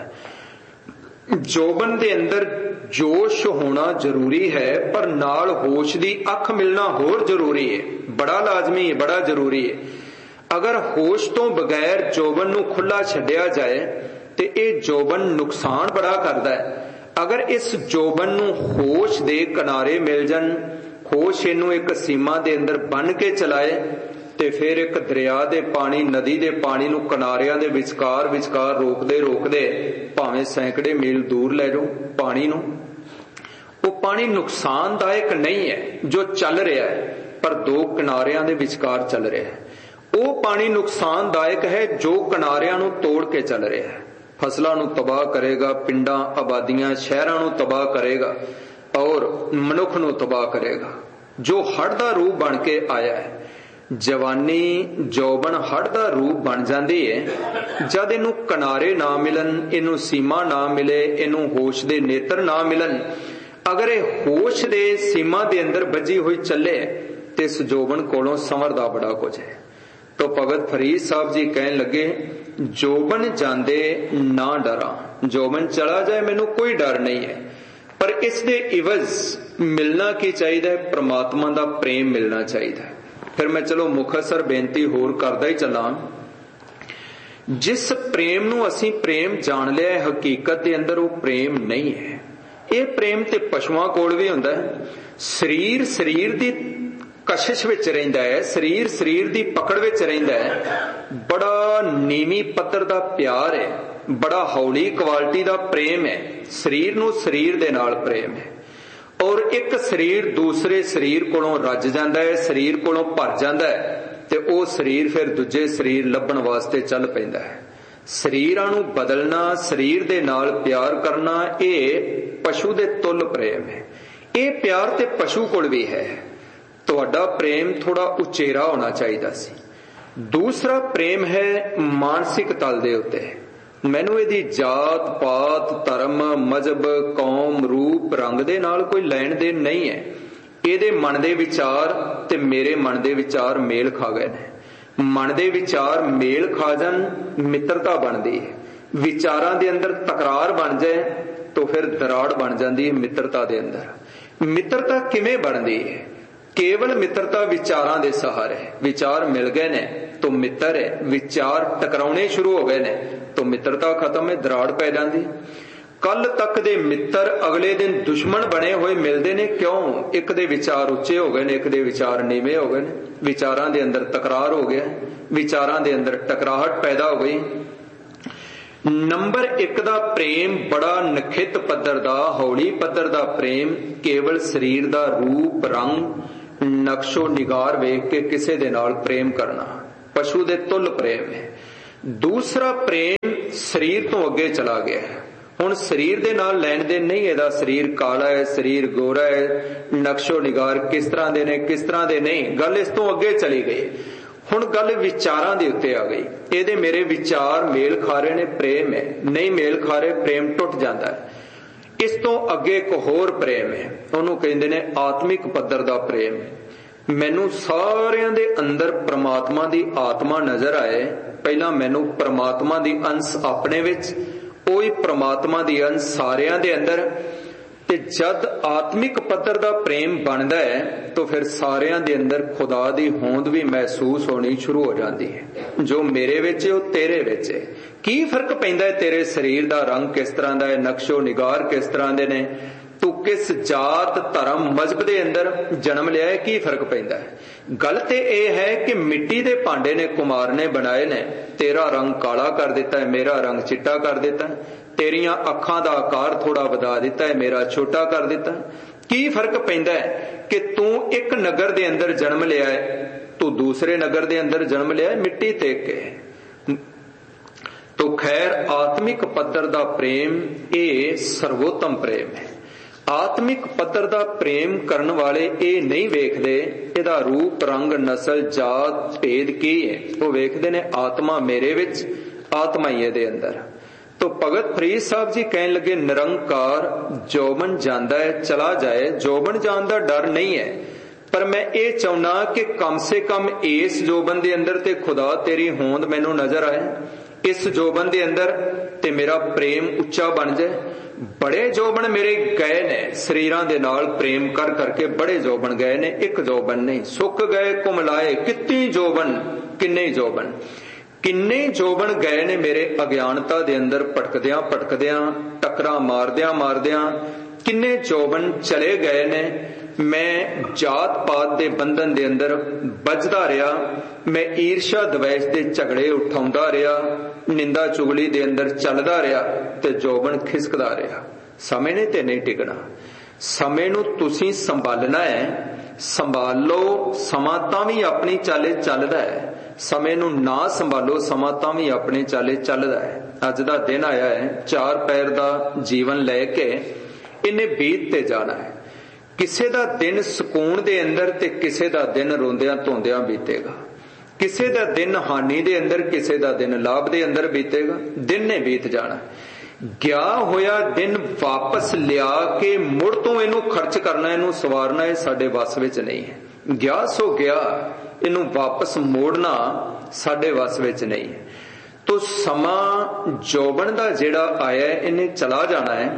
है। जोबन दे अंदर जोश होना जरूरी है, पर नाल होश दी अख मिलना होर जरूरी है, बड़ा लाजमी है, बड़ा जरूरी है। अगर होश तो बगैर जोबन नू खुला छड्डिया जाए ते ये जोबन नुकसान बड़ा करता है। अगर इस जोबन नू होश दे किनारे मिल जान, होश इनू एक सीमा दे अंदर बन के चलाए, ते फिर एक दरिया दे पानी, नदी दे पानी नू किनारियां दे विचकार विचकार रोकदे रोकदे भावें सैकड़े मील दूर ले जाओ पानी नू, वो पानी नुकसानदायक नहीं है जो चल रहा है, पर दो किनारियां दे विचकार चल रहा है। वो पानी नुकसानदायक है जो किनारियां नू तोड़ के चल रहा है, फसलों नू तबाह करेगा, पिंडां आबादियां शहरां नू तबाह करेगा और मनुख नू तबाह करेगा, जो हड़ दा रूप बन के आया है। जवानी जोबन हड़ दा रूप बन जाती है जद इनू किनारे ना मिलन, इनू सीमा ना मिले, इनू होश दे नेत्र ना मिलन। अगर ये होश दे सीमा दे अंदर बजी हुई चले तो इस जोबन कोलों संवरदा बड़ा कुछ है। तो भगत फरीद साहब जी कहन लगे, जोबन जांदे ना डरा, जोबन चला जाए मैनू कोई डर नहीं है, पर इस दे इवज मिलना की चाहिए? परमात्मा दा प्रेम मिलना चाहिए। फिर मैं चलो मुखसर बेनती होर करदा ही चला। जिस प्रेम नू असी प्रेम जान लिया है, हकीकत दे अंदर वो प्रेम नहीं है। ये प्रेम ते पशुआं कोल भी हुंदा है। शरीर शरीर दी कशिश विच रहिंदा है, शरीर शरीर दी पकड़ विच रहिंदा है। बड़ा नीवी पत्थर दा प्यार है, बड़ा हौली क्वालिटी दा प्रेम है। शरीर नू शरीर दे नाल प्रेम है, और एक शरीर दूसरे शरीर कोलों रज जांदा है, शरीर कोलों भर जांदा है, ते ओ शरीर फिर दूजे शरीर लभण वास्ते चल पैंदा है। शरीरां नू बदलना, शरीर दे नाल प्यार करना, ये पशु दे तुल प्रेम है। ये प्यार ते पशु कोल भी है। तुहाडा प्रेम थोड़ा उचेरा होना चाहिए सी। दूसरा प्रेम है मानसिक तल दे उत्ते। मैनू इहदी जात पात धर्म मजहब कौम रूप रंग दे नाल कोई लैण देन नहीं है। इहदे मन दे विचार ते मेरे मन दे विचार मेल खा गए ने। मन दे विचार मेल खा जान, मित्रता बनदी है। विचारां दे अंदर तकरार बन जाए तो फिर दराड़ बन जाती है मित्रता दे अंदर। मित्रता किवें बनदी है? केवल मित्रता विचारां दे सहारे। विचार मिल गए ने तो मित्र है, विचार टकराने शुरू हो गए ने तो मित्रता खत्म है, दराड़ पै जाती। कल तक दे मित्र अगले दिन दुश्मन बने हुए मिलते ने, क्यों? एक दे विचार उच्चे हो गए ने, एक दे विचार नीवे हो गए ने। विचारां दे अंदर तकरार हो गया, विचारां दे अंदर टकराहट पैदा हो गई। नंबर एक दा प्रेम बड़ा नखित पद्धर दा, हौली पद्धर दा प्रेम केवल शरीर दा रूप रंग नक्शो निगार वेख के किसे दे नाल प्रेम करना, पशु दे तुल प्रेम है। दूसरा प्रेम शरीर तो अगे चला गया है, हुण शरीर दे नाल लैण देण नहीं, इहदा शरीर काला है, शरीर गोरा है, नक्शो निगार किस तरह दे ने किस तरह दे नहीं, गल इस तो अगे चली गई। हुण गल विचारां दे उत्ते आ गई, इहदे मेरे विचार मेल खा रहे ने, प्रेम है, नहीं मेल खा रहे प्रेम टुट जाता है। इस तो अगे एक होर प्रेम है, उहनूं कहिंदे ने आत्मिक पद्धर दा प्रेम। मैनू सारियां दे अंदर परमात्मा दी आत्मा नजर आए, पहला मैनू परमात्मा दी अंश अपने विच, ओही परमात्मा दी अंश सारियां दे अंदर। ते जद आत्मिक पद्धर दा प्रेम बनदा है तो फिर सारियां दे अंदर खुदा दी होंद भी महसूस होनी शुरू हो जाती है। जो मेरे विच है वो तेरे विच है। की फर्क पैंदा है, तेरे शरीर दा रंग किस तरह दा है, नक्शो निगार किस तरह दे ने, तू किस जात धर्म मजहब दे अंदर जन्म लिया है, की फर्क पैंदा है। गल ते यह है कि मिट्टी दे भांडे ने कुमार ने बनाए ने, तेरा रंग काला कर दिता है, मेरा रंग चिट्टा कर दिता है, तेरियां अखां दा आकार थोड़ा वधा दिता है, मेरा छोटा कर दिता है। की फर्क पैंदा है कि तू एक नगर दे अंदर जन्म लिया है, तू दूसरे नगर दे अंदर जन्म लिया है, मिट्टी ते के। तो खैर आत्मिक पद्धर दा प्रेम ये सर्वोत्तम प्रेम है। आत्मिक पद्धर दा प्रेम करन वाले ये नहीं वेखदे इहदा रूप रंग नस्ल जात भेद की है, वो वेखदे ने आत्मा मेरे विच, आत्मा ही इहदे अंदर। तो भगत फरीद साहब जी कहन लगे निरंकार जोबन जांदा है चला जाए, जोबन जान दा डर नहीं है, पर मैं ये चाहना कि कम से कम इस जोबन दे अंदर ते खुदा तेरी होंद मैनू नजर आए, इस जोबन दे अंदर ते मेरा प्रेम उच्चा बन जाए। बड़े जोबन मेरे गए ने शरीरां दे नाल प्रेम कर करके, बड़े जोबन गए ने, एक जोबन नहीं। सुक गए कुमलाए कितनी जोबन, किन्ने जोबन, किन्ने जोबन गए ने मेरे अज्ञानता दे अंदर भटकदियां भटकदियां, टकरा मारदियां मारदियां, किन्ने जोबन चले गए ने। मैं जात पात दे बंधन दे अंदर बजदा रहा, मैं ईर्षा द्वेष दे झगड़े उठाउंदा रहा, निंदा चुगली दे अंदर चलदा रहा ते जोबन खिसकदा रहा। समय ने ते नहीं टिकना, समय नू तुसीं संभालना है। संभाल लो, समा तां भी अपनी चाले चलदा है, समय नू ना संभालो समा तां भी अपनी चाले चलदा है। अज दा दिन आया है, चार पैर दा जीवन लैके इन्हें बीत ते जाना है। किसे दा दिन सुकून दे अंदर ते किसे दा दिन रोंदियां धोंदियां बीतेगा, किसे दा दिन हानि दे अंदर, किसे दा दिन लाभ दे अंदर बीतेगा। दिन ने बीत जाना। गया होया दिन वापस लिया के मुड़ तो इनू खर्च करना, इनू सवारना, ये साडे वस विच नहीं है। गया सो गया, इनू वापस मोड़ना साडे वस विच नहीं है। तो समा जोबन दा जेड़ा आया है इन्हें चला जाना है।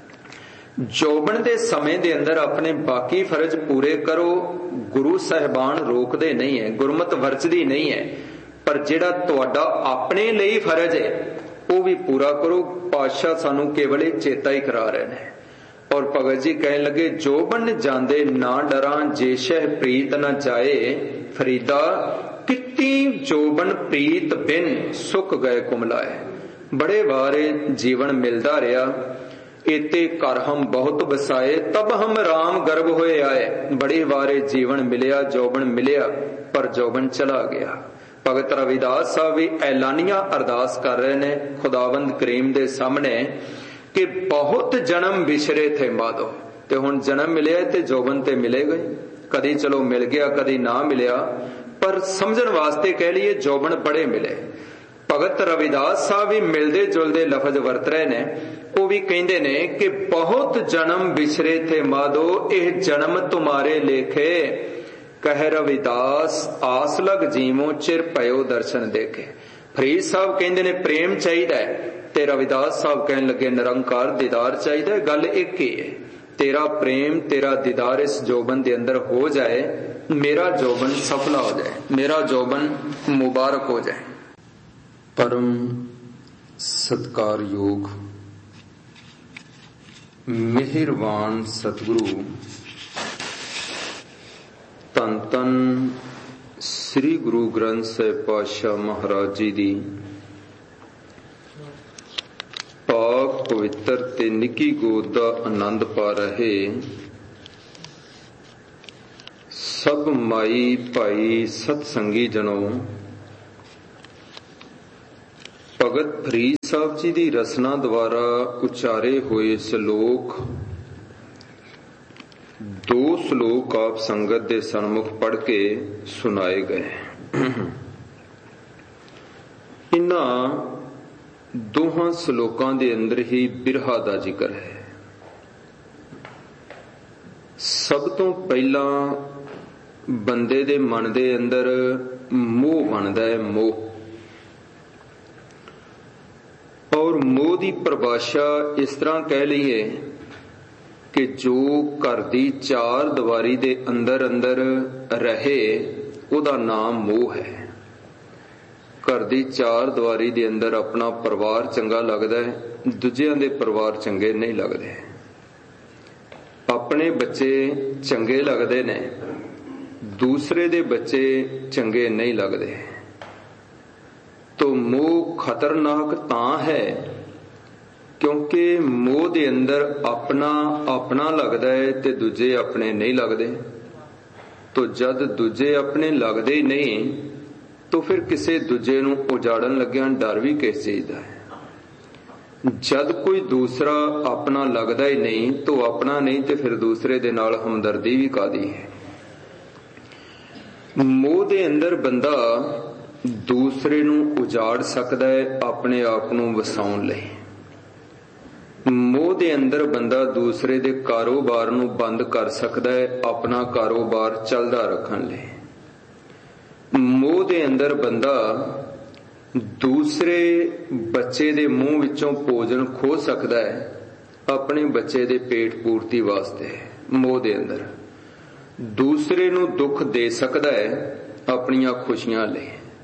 जोबन दे समय दे अंदर अपने बाकी फर्ज पूरे करो, गुरु साहिबान रोकदे नहीं है, गुरमत वरचदी नहीं है, पर जेड़ा तुहाडा अपने लिए फर्ज है वो भी पूरा करो। पातशाह सानू केवल चेता ही करा रहे हैं। और भगत जी कहने लगे जोबन जांदे ना डरा, जे शह प्रीत न जाए फरीदा, कितनी जोबन प्रीत बिन सुख गए कुमलाए। बड़े वारे जीवन मिलदा रहा, एते कर हम बहुत बसाए, तब हम राम गर्भ होए आए। बड़े वारे जीवन मिलिया, जोबन मिलिया, पर जोबन चला गया। भगत रविदास साहब भी ऐलानिया अरदास कर रहे ने खुदावंद करीम दे सामने कि बहुत जन्म विछरे थे माधो, ते हुण जन्म मिलिया ते जोबन ते मिलेगा ही। कदी चलो मिल गया, कदी ना मिलिया, पर समझण वास्ते कह लीए जोबन बड़े मिले। भगत रविदास साहब भी मिलदे जुलदे लफज वरत रहे ने, वो भी कहंदे ने कि बहुत जन्म विछरे थे माधो, एह जन्म तुम्हारे लेखे, कह रविदास आस लग जीवो चिर पयो दर्शन देखे। फरीद साहब कहंदे ने प्रेम चाहिदा है, ते रविदास साहब कहन लगे निरंकार दीदार चाहिदा है। गल एक ही है, तेरा प्रेम तेरा दीदार इस जोबन दे अंदर हो जाए, मेरा जोबन सफला हो जाए, मेरा जोबन मुबारक हो जाए। परम सत्कार योग मेहरबान सतगुरु धन धन श्री गुरु ग्रंथ साहिब पातशाह महाराज जी दी ਪਾਕ ਪਵਿੱਤਰ ਤੇ ਨਿੱਕੀ ਗੋਦ ਦਾ ਆਨੰਦ ਪਾ ਰਹੇ ਸਭ ਮਾਈ ਭਾਈ ਸਤਸੰਗੀ ਜਨੋ, ਭਗਤ ਫਰੀਦ ਸਾਹਿਬ ਜੀ ਦੀ ਰਸਨਾ ਦੁਆਰਾ ਉਚਾਰੇ ਹੋਏ ਸ਼ਲੋਕ, ਦੋ ਸ਼ਲੋਕ ਆਪ ਸੰਗਤ ਦੇ ਸਨਮੁਖ ਪੜ੍ਹ ਕੇ ਸੁਣਾਏ ਗਏ। ਇਨ੍ਹਾਂ ਦੋਹਾਂ ਸ਼ਲੋਕਾਂ ਦੇ ਅੰਦਰ ਹੀ ਬਿਰਹਾ ਦਾ ਜ਼ਿਕਰ ਹੈ। ਸਭ ਤੋਂ ਪਹਿਲਾਂ ਬੰਦੇ ਦੇ ਮਨ ਦੇ ਅੰਦਰ ਮੋਹ ਬਣਦਾ ਹੈ, ਮੋਹ। ਔਰ ਮੋਹ ਦੀ ਪਰਿਭਾਸ਼ਾ ਇਸ ਤਰ੍ਹਾਂ ਕਹਿ ਲਈਏ ਕਿ ਜੋ ਘਰ ਦੀ ਚਾਰ ਦੀਵਾਰੀ ਦੇ ਅੰਦਰ ਅੰਦਰ ਰਹੇ ਉਹਦਾ ਨਾਮ ਮੋਹ ਹੈ। ਘਰ ਦੀ ਚਾਰ ਦੀਵਾਰੀ ਦੇ ਅੰਦਰ ਆਪਣਾ ਪਰਿਵਾਰ ਚੰਗਾ ਲੱਗਦਾ ਹੈ, ਦੂਜਿਆਂ ਦੇ ਪਰਿਵਾਰ ਚੰਗੇ ਨਹੀਂ ਲੱਗਦੇ। ਆਪਣੇ ਬੱਚੇ ਚੰਗੇ ਲੱਗਦੇ ਨੇ, ਦੂਸਰੇ ਦੇ ਬੱਚੇ ਚੰਗੇ ਨਹੀਂ ਲੱਗਦੇ। ਤੋ ਮੋਹ ਖਤਰਨਾਕ ਤਾਂ ਹੈ ਕਿਉਂਕਿ ਮੋਹ ਦੇ ਅੰਦਰ ਆਪਣਾ ਆਪਣਾ ਲੱਗਦਾ ਹੈ ਤੇ ਦੂਜੇ ਆਪਣੇ ਨਹੀਂ ਲੱਗਦੇ। ਤੋ ਜਦ ਦੂਜੇ ਆਪਣੇ ਲੱਗਦੇ ਹੀ ਨਹੀਂ ਤੋ ਫਿਰ ਕਿਸੇ ਦੂਜੇ ਨੂੰ ਉਜਾੜਨ ਲੱਗਿਆ ਡਰ ਵੀ ਕਿਸ ਚੀਜ਼ ਦਾ ਹੈ। ਜਦ ਕੋਈ ਦੂਸਰਾ ਆਪਣਾ ਲੱਗਦਾ ਹੀ ਨਹੀਂ ਤੋ ਆਪਣਾ ਨਹੀਂ ਤੇ ਫਿਰ ਦੂਸਰੇ ਦੇ ਨਾਲ ਹਮਦਰਦੀ ਵੀ ਕਾਹਦੀ ਹੈ। ਮੋਹ ਦੇ ਅੰਦਰ ਬੰਦਾ ਦੂਸਰੇ ਨੂੰ ਉਜਾੜ ਸਕਦਾ ਹੈ ਆਪਣੇ ਆਪ ਨੂੰ ਵਸਾਉਣ ਲਈ। ਮੋਹ ਦੇ ਅੰਦਰ ਬੰਦਾ ਦੂਸਰੇ ਦੇ ਕਾਰੋਬਾਰ ਨੂੰ ਬੰਦ ਕਰ ਸਕਦਾ ਹੈ ਆਪਣਾ ਕਾਰੋਬਾਰ ਚੱਲਦਾ ਰੱਖਣ ਲਈ। ਮੋਹ ਦੇ ਅੰਦਰ ਬੰਦਾ ਦੂਸਰੇ ਬੱਚੇ ਦੇ ਮੂੰਹ ਵਿੱਚੋਂ ਭੋਜਨ ਖੋਹ ਸਕਦਾ ਹੈ ਆਪਣੇ ਬੱਚੇ ਦੇ ਪੇਟ ਪੂਰਤੀ ਵਾਸਤੇ। ਮੋਹ ਦੇ ਅੰਦਰ ਦੂਸਰੇ ਨੂੰ ਦੁੱਖ ਦੇ ਸਕਦਾ ਹੈ ਆਪਣੀਆਂ ਖੁਸ਼ੀਆਂ ਲਈ।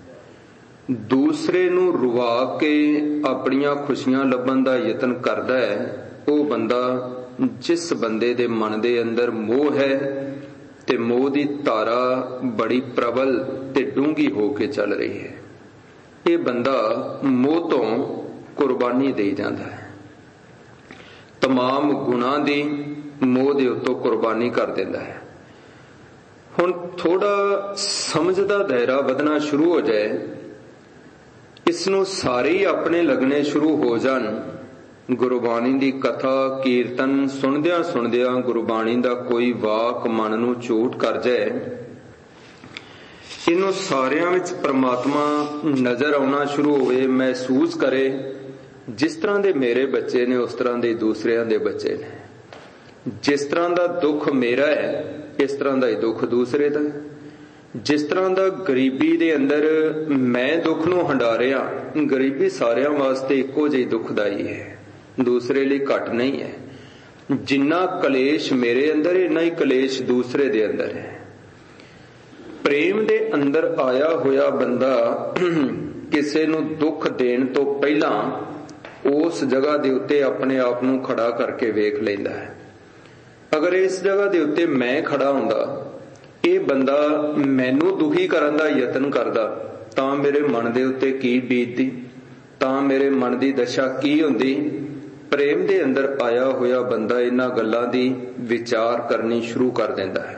ਦੂਸਰੇ ਨੂੰ ਰੁਵਾ ਕੇ ਆਪਣੀਆਂ ਖੁਸ਼ੀਆਂ ਲੱਭਣ ਦਾ ਯਤਨ ਕਰਦਾ ਹੈ ਉਹ ਬੰਦਾ ਜਿਸ ਬੰਦੇ ਦੇ ਮਨ ਦੇ ਅੰਦਰ ਮੋਹ ਹੈ ਤੇ ਮੋਹ ਦੀ ਧਾਰਾ ਬੜੀ ਪ੍ਰਬਲ ਤੇ ਡੂੰਘੀ ਹੋ ਕੇ ਚੱਲ ਰਹੀ ਹੈ। ਇਹ ਬੰਦਾ ਮੋਹ ਤੋਂ ਕੁਰਬਾਨੀ ਦੇ ਜਾਂਦਾ ਹੈ, ਤਮਾਮ ਗੁਨਾਹ ਦੀ ਮੋਹ ਦੇ ਉੱਤੋਂ ਕੁਰਬਾਨੀ ਕਰ ਦਿੰਦਾ ਹੈ। ਹੁਣ ਥੋੜਾ ਸਮਝ ਦਾ ਦਾਇਰਾ ਵਧਣਾ ਸ਼ੁਰੂ ਹੋ ਜਾਏ, ਇਸ ਨੂੰ ਸਾਰੇ ਹੀ ਆਪਣੇ ਲੱਗਣੇ ਸ਼ੁਰੂ ਹੋ ਜਾਣ। ਗੁਰਬਾਣੀ ਦੀ ਕਥਾ ਕੀਰਤਨ ਸੁਣਦਿਆਂ ਸੁਣਦਿਆਂ ਗੁਰਬਾਣੀ ਦਾ ਕੋਈ ਵਾਕ ਮਨ ਨੂੰ ਚੋਟ ਕਰ ਜਾਏ, ਇਹਨੂੰ ਸਾਰਿਆਂ ਵਿੱਚ ਪ੍ਰਮਾਤਮਾ ਨਜ਼ਰ ਆਉਣਾ ਸ਼ੁਰੂ ਹੋਵੇ, ਮਹਿਸੂਸ ਕਰੇ ਜਿਸ ਤਰ੍ਹਾਂ ਦੇ ਮੇਰੇ ਬੱਚੇ ਨੇ ਉਸ ਤਰ੍ਹਾਂ ਦੇ ਦੂਸਰਿਆਂ ਦੇ ਬੱਚੇ ਨੇ, ਜਿਸ ਤਰ੍ਹਾਂ ਦਾ ਦੁੱਖ ਮੇਰਾ ਹੈ ਇਸ ਤਰ੍ਹਾਂ ਦਾ ਹੀ ਦੁੱਖ ਦੂਸਰੇ ਦਾ, ਜਿਸ ਤਰ੍ਹਾਂ ਦਾ ਗਰੀਬੀ ਦੇ ਅੰਦਰ ਮੈਂ ਦੁੱਖ ਨੂੰ ਹੰਢਾ ਰਿਹਾ, ਗਰੀਬੀ ਸਾਰਿਆਂ ਵਾਸਤੇ ਇੱਕੋ ਜਿਹੀ ਦੁੱਖਦਾਈ ਹੈ, ਦੂਸਰੇ ਲਈ ਘੱਟ ਨਹੀਂ ਹੈ। ਜਿੰਨਾ ਕਲੇਸ਼ ਮੇਰੇ ਅੰਦਰ ਇੰਨਾ ਹੀ ਕਲੇਸ਼ ਦੂਸਰੇ ਦੇ ਅੰਦਰ ਹੈ। ਪ੍ਰੇਮ ਦੇ ਅੰਦਰ ਆਇਆ ਹੋਇਆ ਬੰਦਾ ਕਿਸੇ ਨੂੰ ਦੁੱਖ ਦੇਣ ਤੋਂ ਪਹਿਲਾਂ ਉਸ ਜਗ੍ਹਾ ਦੇ ਉੱਤੇ ਆਪਣੇ ਆਪ ਨੂੰ ਖੜਾ ਕਰਕੇ ਵੇਖ ਲੈਂਦਾ ਹੈ। ਅਗਰ ਇਸ ਜਗ੍ਹਾ ਦੇ ਉੱਤੇ ਮੈਂ ਖੜਾ ਹੁੰਦਾ, ਇਹ ਬੰਦਾ ਮੈਨੂੰ ਦੁਖੀ ਕਰਨ ਦਾ ਯਤਨ ਕਰਦਾ ਤਾਂ ਮੇਰੇ ਮਨ ਦੇ ਉੱਤੇ ਕੀ ਬੀਤਦੀ, ਤਾਂ ਮੇਰੇ ਮਨ ਦੀ ਦਸ਼ਾ ਕੀ ਹੁੰਦੀ। ਪ੍ਰੇਮ ਦੇ ਅੰਦਰ ਆਇਆ ਹੋਇਆ ਬੰਦਾ ਇਹਨਾਂ ਗੱਲਾਂ ਦੀ ਵਿਚਾਰ ਕਰਨੀ ਸ਼ੁਰੂ ਕਰ ਦਿੰਦਾ ਹੈ।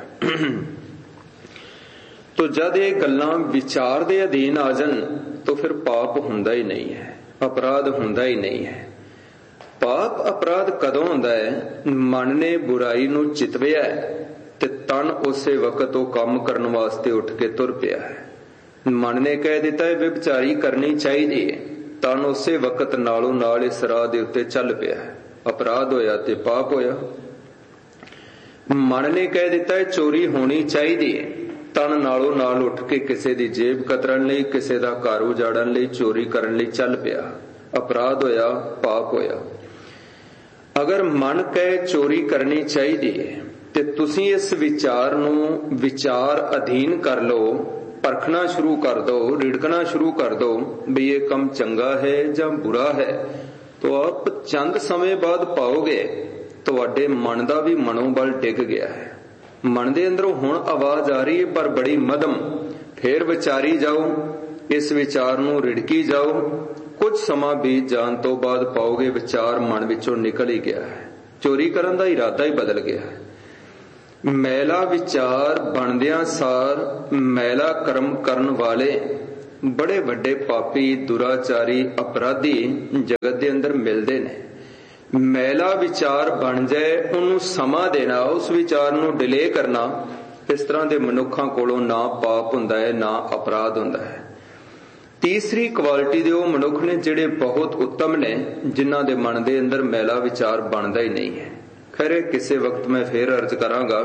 ਤੋ ਜਦ ਇਹ ਗੱਲਾਂ ਵਿਚਾਰ ਦੇ ਅਧੀਨ ਆ ਜਾਣ ਤਾਂ ਫਿਰ ਪਾਪ ਹੁੰਦਾ ਹੀ ਨਹੀਂ ਹੈ, ਅਪਰਾਧ ਹੁੰਦਾ ਹੀ ਨਹੀਂ ਹੈ। ਪਾਪ ਅਪਰਾਧ ਕਦੋਂ ਹੁੰਦਾ ਹੈ? ਮਨ ਨੇ ਬੁਰਾਈ ਨੂੰ ਚਿਤਵਿਆ ਤੇ ਤਨ ਉਸੇ ਵਕਤ ਉਹ ਕੰਮ ਕਰਨ ਵਾਸਤੇ ਉੱਠ ਕੇ ਤੁਰ ਪਿਆ ਹੈ। ਮਨ ਨੇ ਕਹਿ ਦਿੱਤਾ ਹੈ ਵਿਭਚਾਰੀ ਕਰਨੀ ਚਾਹੀਦੀ ਹੈ, ਤਨ ਉਸੇ ਵਕਤ ਨਾਲੋਂ ਨਾਲ ਇਸ ਰਾਹ ਦੇ ਉੱਤੇ ਚੱਲ ਪਿਆ ਹੈ। ਅਪਰਾਧ ਹੋਇਆ ਤੇ ਪਾਪ ਹੋਇਆ। ਮਨ ਨੇ ਕਹਿ ਦਿੱਤਾ ਹੈ ਚੋਰੀ ਹੋਣੀ ਚਾਹੀਦੀ ਹੈ, ਤਨ ਨਾਲੋਂ ਨਾਲ ਉੱਠ ਕੇ ਕਿਸੇ ਦੀ ਜੇਬ ਕਤਰਨ ਲਈ, ਕਿਸੇ ਦਾ ਘਰ ਉਜਾੜਨ ਲਈ, ਚੋਰੀ ਕਰਨ ਲਈ ਚੱਲ ਪਿਆ। ਅਪਰਾਧ ਹੋਇਆ, ਪਾਪ ਹੋਇਆ। ਅਗਰ ਮਨ ਕਹੇ ਚੋਰੀ ਕਰਨੀ ਚਾਹੀਦੀ ਹੈ ਤੇ ਤੁਸੀਂ ਇਸ ਵਿਚਾਰ ਨੂੰ ਵਿਚਾਰ ਅਧੀਨ ਕਰ ਲਓ, ਪਰਖਣਾ ਸ਼ੁਰੂ ਕਰ ਦੋ, ਰਿੜਕਣਾ ਸ਼ੁਰੂ ਕਰ ਦੋ ਵੀ ਇਹ ਕੰਮ ਚੰਗਾ ਹੈ ਜਾਂ ਬੁਰਾ ਹੈ, ਤਾਂ ਆਪ ਚੰਦ ਸਮੇਂ ਬਾਅਦ ਪਾਓਗੇ ਤੁਹਾਡੇ ਮਨ ਦਾ ਵੀ ਮਨੋਬਲ ਡਿੱਗ ਗਿਆ ਹੈ। ਮਨ ਦੇ ਅੰਦਰੋਂ ਹੁਣ ਆਵਾਜ਼ ਆ ਰਹੀ ਹੈ ਪਰ ਬੜੀ ਮਧਮ, ਫੇਰ ਵਿਚਾਰੀ ਜਾਓ, ਇਸ ਵਿਚਾਰ ਨੂੰ ਰਿੜਕੀ ਜਾਓ, ਕੁਝ ਸਮਾਂ ਬੀਤ ਜਾਣ ਤੋਂ ਬਾਅਦ ਪਾਓਗੇ ਵਿਚਾਰ ਮਨ ਵਿੱਚੋਂ ਨਿਕਲ ਹੀ ਗਿਆ ਹੈ, ਚੋਰੀ ਕਰਨ ਦਾ ਇਰਾਦਾ ਹੀ ਬਦਲ ਗਿਆ ਹੈ। ਮੈਲਾ ਵਿਚਾਰ ਬਣਦਿਆਂ ਸਾਰ ਮੈਲਾ ਕਰਮ ਕਰਨ ਵਾਲੇ ਬੜੇ ਵੱਡੇ ਪਾਪੀ, ਦੁਰਾਚਾਰੀ, ਅਪਰਾਧੀ ਜਗਤ ਦੇ ਅੰਦਰ ਮਿਲਦੇ ਨੇ। ਮੈਲਾ ਵਿਚਾਰ ਬਣ ਜਾਏ, ਉਹਨੂੰ ਸਮਾਂ ਦੇਣਾ, ਉਸ ਵਿਚਾਰ ਨੂੰ ਡਿਲੇ ਕਰਨਾ, ਇਸ ਤਰ੍ਹਾਂ ਦੇ ਮਨੁੱਖਾਂ ਕੋਲੋਂ ਨਾ ਪਾਪ ਹੁੰਦਾ ਹੈ, ਨਾ ਅਪਰਾਧ ਹੁੰਦਾ ਹੈ। ਤੀਸਰੀ ਕੁਆਲਿਟੀ ਦੇ ਉਹ ਮਨੁੱਖ ਨੇ ਜਿਹੜੇ ਬਹੁਤ ਉੱਤਮ ਨੇ, ਜਿਨ੍ਹਾਂ ਦੇ ਮਨ ਦੇ ਅੰਦਰ ਮੈਲਾ ਵਿਚਾਰ ਬਣਦਾ ਹੀ ਨਹੀਂ ਹੈ। ਖੈਰ ਕਿਸੇ ਵਕਤ ਮੈਂ ਫੇਰ ਅਰਜ਼ ਕਰਾਂਗਾ।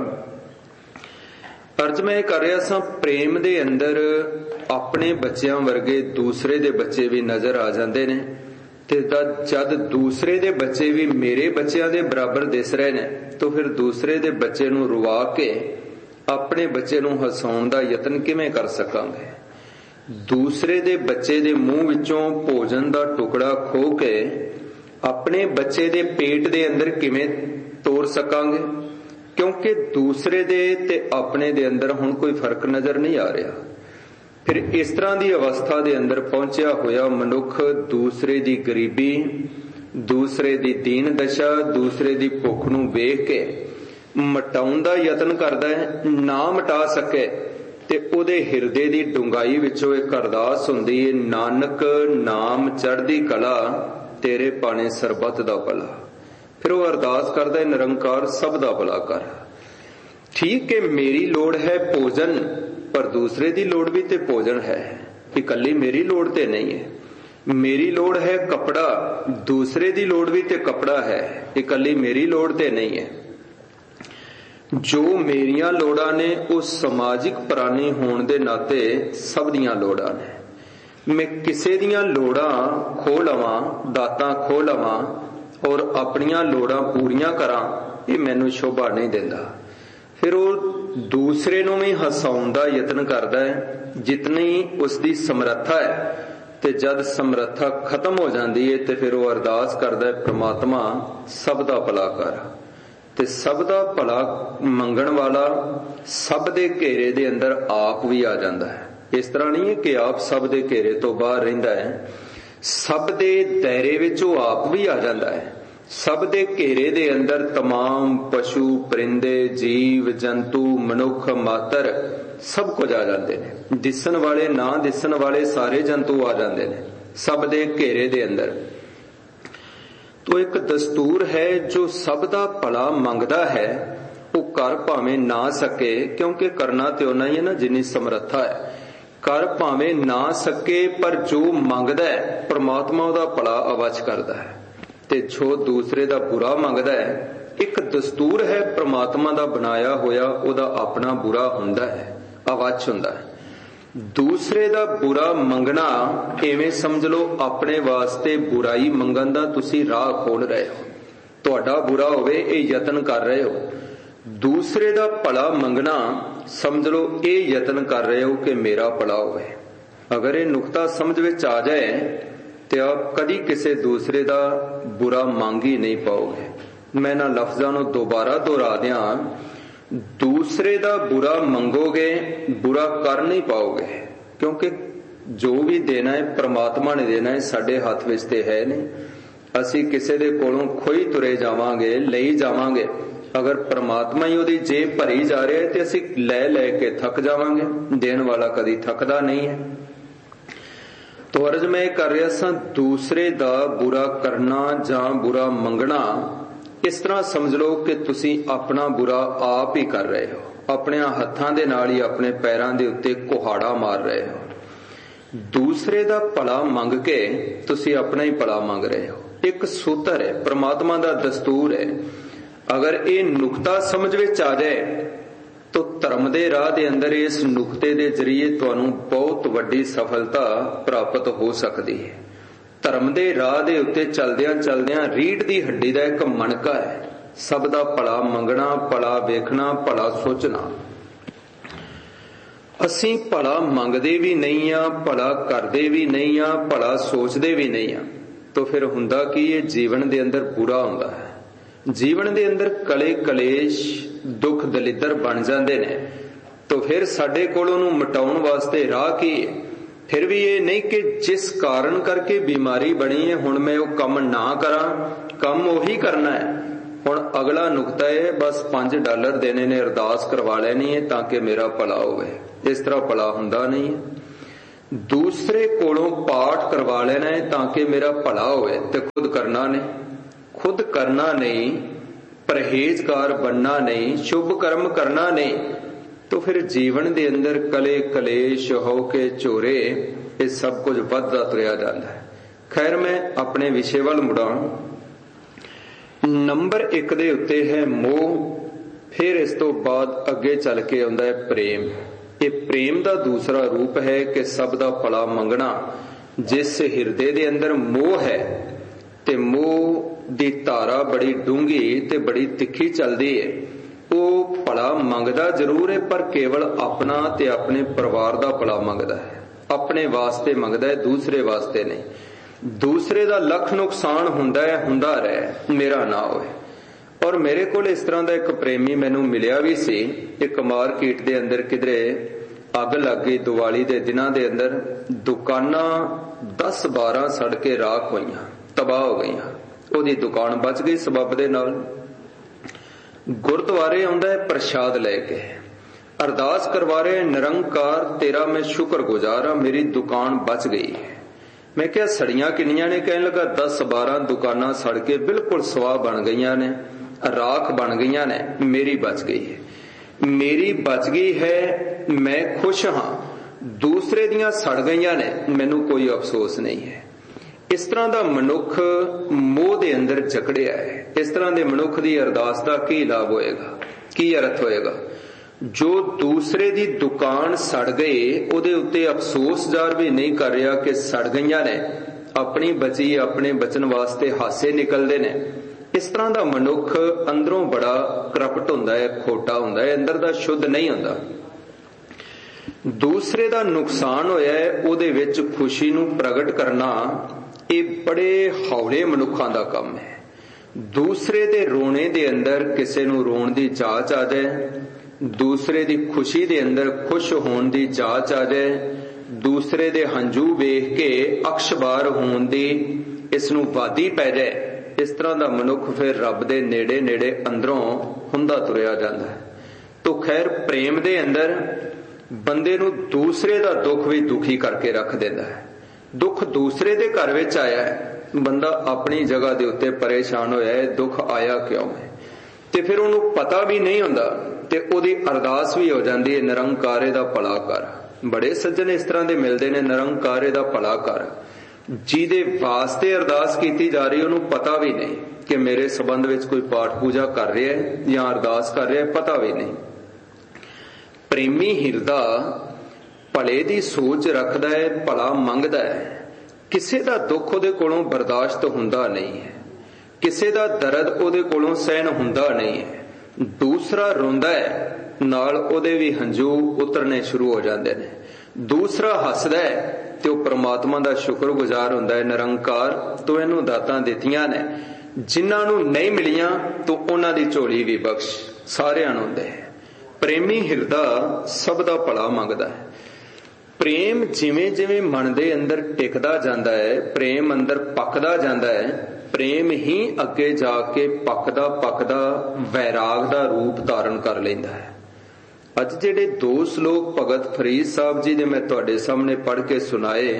ਅਰਜ਼ ਮੈਂ ਇਹ ਕਰ ਰਿਹਾ ਸਾਂ, ਪ੍ਰੇਮ ਦੇ ਅੰਦਰ ਆਪਣੇ ਬੱਚਿਆਂ ਵਰਗੇ ਦੂਸਰੇ ਦੇ ਬੱਚੇ ਵੀ ਨਜ਼ਰ ਆ ਜਾਂਦੇ ਨੇ, ਤੇ ਜਦ ਦੂਸਰੇ ਦੇ ਬੱਚੇ ਵੀ ਮੇਰੇ ਬੱਚਿਆਂ ਦੇ ਬਰਾਬਰ ਦਿਸ ਰਹੇ ਨੇ, ਤਾਂ ਫਿਰ ਦੂਸਰੇ ਦੇ ਬੱਚੇ ਨੂੰ ਰੁਵਾ ਕੇ ਆਪਣੇ ਬੱਚੇ ਨੂੰ ਹਸਾਉਣ ਦਾ ਯਤਨ ਕਿਵੇਂ ਕਰ ਸਕਾਂਗੇ? ਦੂਸਰੇ ਦੇ ਬੱਚੇ ਦੇ ਮੂੰਹ ਵਿੱਚੋਂ ਭੋਜਨ ਦਾ ਟੁਕੜਾ ਖੋਹ ਕੇ ਆਪਣੇ ਬੱਚੇ ਦੇ ਪੇਟ ਦੇ ਅੰਦਰ ਕਿਵੇਂ ਤੋਰ ਸਕਾਂਗੇ? ਕਿਉਂਕਿ ਦੂਸਰੇ ਦੇ ਤੇ ਆਪਣੇ ਦੇ ਅੰਦਰ ਹੁਣ ਕੋਈ ਫਰਕ ਨਜ਼ਰ ਨਹੀਂ ਆ ਰਿਹਾ। ਫਿਰ ਇਸ ਤਰ੍ਹਾਂ ਦੀ ਅਵਸਥਾ ਦੇ ਅੰਦਰ ਪਹੁੰਚਿਆ ਹੋਇਆ ਮਨੁੱਖ ਦੂਸਰੇ ਦੀ ਗਰੀਬੀ, ਦੂਸਰੇ ਦੀ ਦੀਨ ਦਸ਼ਾ, ਦੂਸਰੇ ਦੀ ਭੁੱਖ ਨੂੰ ਵੇਖ ਕੇ ਮਿਟਾਉਣ ਦਾ ਯਤਨ ਕਰਦਾ ਹੈ। ਨਾ ਮਿਟਾ ਸਕੇ ਤੇ ਉਹਦੇ ਹਿਰਦੇ ਦੀ ਡੂੰਘਾਈ ਵਿੱਚੋਂ ਇੱਕ ਅਰਦਾਸ ਹੁੰਦੀ ਹੈ, ਨਾਨਕ ਨਾਮ ਚੜ੍ਹਦੀ ਕਲਾ, ਤੇਰੇ ਪਾਣੇ ਸਰਬੱਤ ਦਾ ਭਲਾ। ਫਿਰ ਉਹ ਅਰਦਾਸ ਕਰਦਾ ਹੈ, ਨਿਰੰਕਾਰ ਸਭ ਦਾ ਭਲਾ ਕਰ। ਠੀਕ ਹੈ, ਮੇਰੀ ਲੋੜ ਹੈ ਭੋਜਨ, ਪਰ ਦੂਸਰੇ ਦੀ ਲੋੜ ਵੀ ਤੇ ਭੋਜਨ ਹੈ, ਇਕੱਲੀ ਮੇਰੀ ਲੋੜ ਤੇ ਨਹੀਂ ਹੈ। ਮੇਰੀ ਲੋੜ ਹੈ ਕੱਪੜਾ, ਦੂਸਰੇ ਦੀ ਲੋੜ ਵੀ ਤੇ ਕੱਪੜਾ ਹੈ, ਇਕੱਲੀ ਮੇਰੀ ਲੋੜ ਤੇ ਨਹੀਂ ਹੈ। ਜੋ ਮੇਰੀਆਂ ਲੋੜਾਂ ਨੇ ਉਹ ਸਮਾਜਿਕ ਪ੍ਰਾਣੀ ਹੋਣ ਦੇ ਨਾਤੇ ਸਭ ਦੀਆਂ ਲੋੜਾਂ ਨੇ। ਮੈਂ ਕਿਸੇ ਦੀਆਂ ਲੋੜਾਂ ਖੋਹ ਲਵਾਂ, ਦਾਤਾਂ ਖੋਹ ਲਵਾਂ ਔਰ ਆਪਣੀਆਂ ਲੋੜਾਂ ਪੂਰੀਆਂ ਕਰਾਂ, ਇਹ ਮੈਨੂੰ ਸ਼ੋਭਾ ਨਹੀਂ ਦਿੰਦਾ। ਫਿਰ ਉਹ ਦੂਸਰੇ ਨੂੰ ਵੀ ਹਸਾਉਣ ਦਾ ਯਤਨ ਕਰਦਾ ਹੈ ਜਿਤਨੀ ਉਸਦੀ ਸਮਰੱਥਾ ਹੈ, ਤੇ ਜਦ ਸਮਰੱਥਾ ਖਤਮ ਹੋ ਜਾਂਦੀ ਹੈ ਤੇ ਫਿਰ ਉਹ ਅਰਦਾਸ ਕਰਦਾ ਹੈ, ਪ੍ਰਮਾਤਮਾ ਸਭ ਦਾ ਭਲਾ ਕਰ। ਤੇ ਸਭ ਦਾ ਭਲਾ ਮੰਗਣ ਵਾਲਾ ਸਭ ਦੇ ਘੇਰੇ ਦੇ ਅੰਦਰ ਆਪ ਵੀ ਆ ਜਾਂਦਾ ਹੈ। ਇਸ ਤਰ੍ਹਾਂ ਨਹੀਂ ਹੈ ਕਿ ਆਪ ਸਭ ਦੇ ਘੇਰੇ ਤੋਂ ਬਾਹਰ ਰਹਿੰਦਾ ਹੈ, ਸਭ ਦੇ ਦਾਇਰੇ ਵਿੱਚ ਉਹ ਆਪ ਵੀ ਆ ਜਾਂਦਾ ਹੈ। ਸਭ ਦੇ ਘੇਰੇ ਦੇ ਅੰਦਰ तमाम ਪਸ਼ੂ, ਪਰਿੰਦੇ, ਜੀਵ ਜੰਤੂ, ਮਨੁੱਖ ਮਾਤਰ ਸਭ ਕੁਝ ਆ ਜਾਂਦੇ ਨੇ। ਦਿਸਣ ਵਾਲੇ, ਨਾ ਦਿਸਣ ਵਾਲੇ ਸਾਰੇ ਜੰਤੂ ਆ ਜਾਂਦੇ ਨੇ ਸਭ ਦੇ ਘੇਰੇ ਦੇ ਅੰਦਰ। ਤੋ ਇੱਕ ਦਸਤੂਰ ਹੈ, ਜੋ ਸਭ ਦਾ ਭਲਾ ਮੰਗਦਾ ਹੈ ਉਹ ਕਰ ਭਾਵੇਂ ਨਾ ਸਕੇ, ਕਿਉਂਕਿ ਕਰਨਾ ਤੇ ਉਹਨਾਂ ਹੀ ਹੈ ਨਾ ਜਿੰਨੀ ਸਮਰੱਥਾ ਹੈ। ਕਰ ਭਾਵੇਂ ਨਾ ਸਕੇ, ਪਰ ਜੋ ਮੰਗਦਾ ਹੈ ਪ੍ਰਮਾਤਮਾ ਉਹਦਾ ਭਲਾ ਅਵੱਚ ਕਰਦਾ ਹੈ। ਤੇ ਜੋ ਦੂਸਰੇ ਦਾ ਬੁਰਾ ਮੰਗਦਾ ਹੈ, ਇੱਕ ਦਸਤੂਰ ਹੈ ਪ੍ਰਮਾਤਮਾ ਦਾ ਬਣਾਇਆ ਹੋਇਆ, ਉਹਦਾ ਆਪਣਾ ਬੁਰਾ ਹੁੰਦਾ ਹੈ, ਅਵੱਚ ਹੁੰਦਾ ਹੈ। ਦੂਸਰੇ ਦਾ ਬੁਰਾ ਮੰਗਣਾ ਐਵੇਂ ਸਮਝ ਲਓ ਆਪਣੇ ਵਾਸਤੇ ਬੁਰਾਈ ਮੰਗਣ ਦਾ ਤੁਸੀਂ ਰਾਹ ਖੋਲ ਰਹੇ ਹੋ। ਤੁਹਾਡਾ ਬੁਰਾ ਹੋਵੇ ਇਹ ਯਤਨ ਕਰ ਰਹੇ ਹੋ। ਦੂਸਰੇ ਦਾ ਭਲਾ ਮੰਗਣਾ ਸਮਝ ਲਓ ਇਹ ਯਤਨ ਕਰ ਰਹੇ ਹੋ ਕਿ ਮੇਰਾ ਭਲਾ ਹੋਵੇ। ਅਗਰ ਇਹ ਨੁਕਤਾ ਸਮਝ ਵਿੱਚ ਆ ਜਾਏ ਤੇ ਆਪ ਕਦੀ ਕਿਸੇ ਦੂਸਰੇ ਦਾ ਬੁਰਾ ਮੰਗ ਹੀ ਨਹੀਂ ਪਾਓਗੇ। ਮੈਂ ਇਹਨਾਂ ਲਫ਼ਜ਼ਾਂ ਨੂੰ ਦੁਬਾਰਾ ਦੁਹਰਾ ਦਿਆਂ, ਦੂਸਰੇ ਦਾ ਬੁਰਾ ਮੰਗੋਗੇ, ਬੁਰਾ ਕਰ ਨਹੀਂ ਪਾਓਗੇ, ਕਿਉਂਕਿ ਜੋ ਵੀ ਦੇਣਾ ਹੈ ਪ੍ਰਮਾਤਮਾ ਨੇ ਦੇਣਾ ਹੈ, ਸਾਡੇ ਹੱਥ ਵਿੱਚ ਤੇ ਹੈ ਨਹੀਂ। ਅਸੀਂ ਕਿਸੇ ਦੇ ਕੋਲੋਂ ਖੋਈ ਤੁਰੇ ਜਾਵਾਂਗੇ, ਲਈ ਜਾਵਾਂਗੇ। ਅਗਰ ਪ੍ਰਮਾਤਮਾ ਹੀ ਉਹਦੀ ਜੇਬ ਭਰੀ ਜਾ ਰਿਹਾ ਹੈ ਤੇ ਅਸੀਂ ਲੈ ਲੈ ਕੇ ਥੱਕ ਜਾਵਾਂਗੇ। ਦੇਣ ਵਾਲਾ ਕਦੀ ਥੱਕਦਾ ਨਹੀਂ ਹੈ। ਤੋ ਅਰਜ਼ ਮੈਂ ਕਰ ਰਿਹਾ ਸਾਂ, ਦੂਸਰੇ ਦਾ ਬੁਰਾ ਕਰਨਾ ਜਾਂ ਬੁਰਾ ਮੰਗਣਾ ਇਸ ਤਰ੍ਹਾਂ ਸਮਝ ਲਓ ਕਿ ਤੁਸੀਂ ਆਪਣਾ ਬੁਰਾ ਆਪ ਹੀ ਕਰ ਰਹੇ ਹੋ। ਆਪਣੇ ਹੱਥਾਂ ਦੇ ਨਾਲ ਹੀ ਆਪਣੇ ਪੈਰਾਂ ਦੇ ਉੱਤੇ ਕੁਹਾੜਾ ਮਾਰ ਰਹੇ ਹੋ। ਦੂਸਰੇ ਦਾ ਭਲਾ ਮੰਗ ਕੇ ਤੁਸੀਂ ਆਪਣਾ ਹੀ ਭਲਾ ਮੰਗ ਰਹੇ ਹੋ। ਇੱਕ ਸੂਤਰ ਹੈ, ਪ੍ਰਮਾਤਮਾ ਦਾ ਦਸਤੂਰ ਹੈ। ਅਗਰ ਇਹ ਨੁਕਤਾ ਸਮਝ ਵਿੱਚ ਆ ਜਾਏ ਤਾਂ ਧਰਮ ਦੇ ਰਾਹ ਦੇ ਅੰਦਰ ਇਸ ਨੁਕਤੇ ਦੇ ਜ਼ਰੀਏ ਤੁਹਾਨੂੰ ਬਹੁਤ ਵੱਡੀ ਸਫਲਤਾ ਪ੍ਰਾਪਤ ਹੋ ਸਕਦੀ ਹੈ। ਧਰਮ ਦੇ ਰਾਹ ਦੇ ਉੱਤੇ ਚਲਦਿਆਂ ਚਲਦਿਆਂ ਰੀੜ ਦੀ ਹੱਡੀ ਦਾ ਇੱਕ ਮਣਕਾ ਹੈ, ਸਭ ਦਾ ਭਲਾ ਮੰਗਣਾ, ਭਲਾ ਵੇਖਣਾ, ਭਲਾ ਸੋਚਣਾ। ਅਸੀਂ ਭਲਾ ਮੰਗਦੇ ਵੀ ਨਹੀਂ ਆ, ਭਲਾ ਕਰਦੇ ਵੀ ਨਹੀਂ ਆ, ਭਲਾ ਸੋਚਦੇ ਵੀ ਨਹੀਂ ਆ। ਤਾਂ ਫਿਰ ਹੁੰਦਾ ਕੀ ਇਹ ਜੀਵਨ ਦੇ ਅੰਦਰ ਬੁਰਾ ਹੁੰਦਾ ਹੈ। ਜੀਵਨ ਦੇ ਅੰਦਰ ਕਲੇ ਕਲੇਸ਼, ਦੁੱਖ ਦਲਿੱਦਰ ਬਣ ਜਾਂਦੇ ਨੇ। ਤਾਂ ਫਿਰ ਸਾਡੇ ਕੋਲ ਉਹਨੂੰ ਮਿਟਾਉਣ ਵਾਸਤੇ ਰਾਹ ਕੀ ਹੈ? फिर भी ये नहीं कि जिस कारण करके बीमारी बनी है हुण मैं वो कम ना करा, कम वही करना है। हुण अगला नुकता है बस पांच डॉलर देने ने अरदास करवा लेनी है ताकि मेरा भला होवे। इस तरह भला हुंदा नहीं है। दूसरे कोलों पाठ करवा लेना है ताकि मेरा भला होवे, ते खुद करना नहीं, खुद करना नहीं, परहेजगार बनना नहीं, शुभ कर्म करना नहीं, तो फिर जीवन दे अंदर कले कलेश हो के झोरे ये सब कुछ वधदा तुरिया जांदा है। खैर मैं अपने विषय वाल मुड़ा। नंबर एक दे उत्ते है मोह, फिर इस तो बाद अगे चल के आउंदा है प्रेम। ये प्रेम दा दूसरा रूप है कि सब दा भला मंगना। जिस हिरदे दे अंदर मोह है ते मोह दी धारा बड़ी डूंगी ते बड़ी तिखी चलदी है। वो भला मंगदा जरूर है पर केवल अपना ते अपने परिवार दा भला मंगदा है, अपने वास्ते मंगदा है, दूसरे वास्ते नहीं। दूसरे दा लख नुकसान हुंदा है, हुंदा रहे, मेरा ना होए। और मेरे कोल इस तरह दा एक प्रेमी मैनू मिलिया भी सी। एक मार्केट दे अंदर किधरे अग लग गई दिवाली दे दिनां दे अंदर, दुकानां दस बारह सड़ के राख होईयां, तबाह हो गईयां। ओदी दुकान बच गई सबब दे नाल। गुरुद्वारे आउंदा है प्रसाद लेके, अरदास करवा रहे निरंकार तेरा मैं शुक्रगुजार हाँ, मेरी दुकान बच गई है। मैं क्या सड़ियां किन्नियां ने? कहने लगा दस बारह दुकानां सड़ के बिल्कुल स्वाह बन गईयां ने, राख बन गईयां ने, मेरी बच गई है। मेरी बच गई है, मैं खुश हाँ। दूसरे दियां सड़ गईयां ने, मैनू कोई अफसोस नहीं है। इस तरह का मनुख मोह दे अंदर जकड़िया है। इस तरह के मनुख की अरदास का की लाभ होएगा, की अर्थ होएगा? जो दूसरे दी दुकान सड़ गई उहदे उत्ते अफसोस जार भी नहीं कर रहा कि सड़ गईयां ने, अपनी बची अपने बचन वास्ते हासे निकलते ने। इस तरह का मनुख अंदरों बड़ा करप्ट हुंदा है, खोटा हुंदा है, अंदर दा शुद्ध नहीं हुंदा। दूसरे दा नुकसान होया है उहदे विच खुशी नूं प्रगट करना ये बड़े हौले मनुखां दा काम है। दूसरे दे रोने दे अंदर किसे नूं रोण दी जाच आ जाए, दूसरे दी खुशी दे अंदर खुश होण दी जाच आ जाए, दूसरे दे हंझू वेख के अक्षबार होण दी इस नूं वादी पै जाए, इस तरह दा मनुख फिर रब दे नेड़े नेड़े अंदरों हुंदा तुरिया जांदा है। तो खैर प्रेम दे अंदर बंदे नूं दूसरे दा दुख भी दुखी करके रख देंदा है। दुख दूसरे दे घर विच आया है, बंदा अपनी जगह दे उत्ते परेशान होया है, दुख आया क्यों है, ते फिर उहनूं पता भी नहीं हुंदा ते ओहदी अरदास भी हो जांदी है निरंकारे दा भला कर। बड़े सज्जन इस तरह दे मिलदे ने, निरंकारे दा भला कर, जिहदे वास्ते अरदास कीती जा रही उहनूं पता भी नहीं कि मेरे संबंध विच कोई पाठ पूजा कर रहा है या अरदास कर रहा है, पता भी नहीं। प्रेमी हिरदा भले दी सोच रखदा है, भला मंगदा है, किसे दा दुख उहदे कोलों बर्दाश्त हुंदा नहीं है, किसे दा दर्द उहदे कोलों सहन हुंदा नहीं है। दूसरा रोंदा है नाल उहदे भी हंझू उतरने शुरू हो जांदे ने। दूसरा हसदा है ते ओह परमात्मा दा शुक्रगुजार हुंदा है, निरंकार तो इहनूं दातां दित्तियां ने, जिन्हां नूं नहीं मिलियां तो उहनां दी झोली भी बख्श, सारिआं नूं दे। प्रेमी हिरदा सब दा भला मंगदा है। प्रेम जिवें जिवें मन दे अंदर टिकदा जांदा है, प्रेम अंदर पकदा जांदा है, प्रेम ही अगे जाके पकदा पकदा वैराग दा रूप धारण कर लैंदा है। अज जिहड़े दो श्लोक भगत फरीद साहब जी ने मैं तुहाडे सामने पढ़ के सुनाए,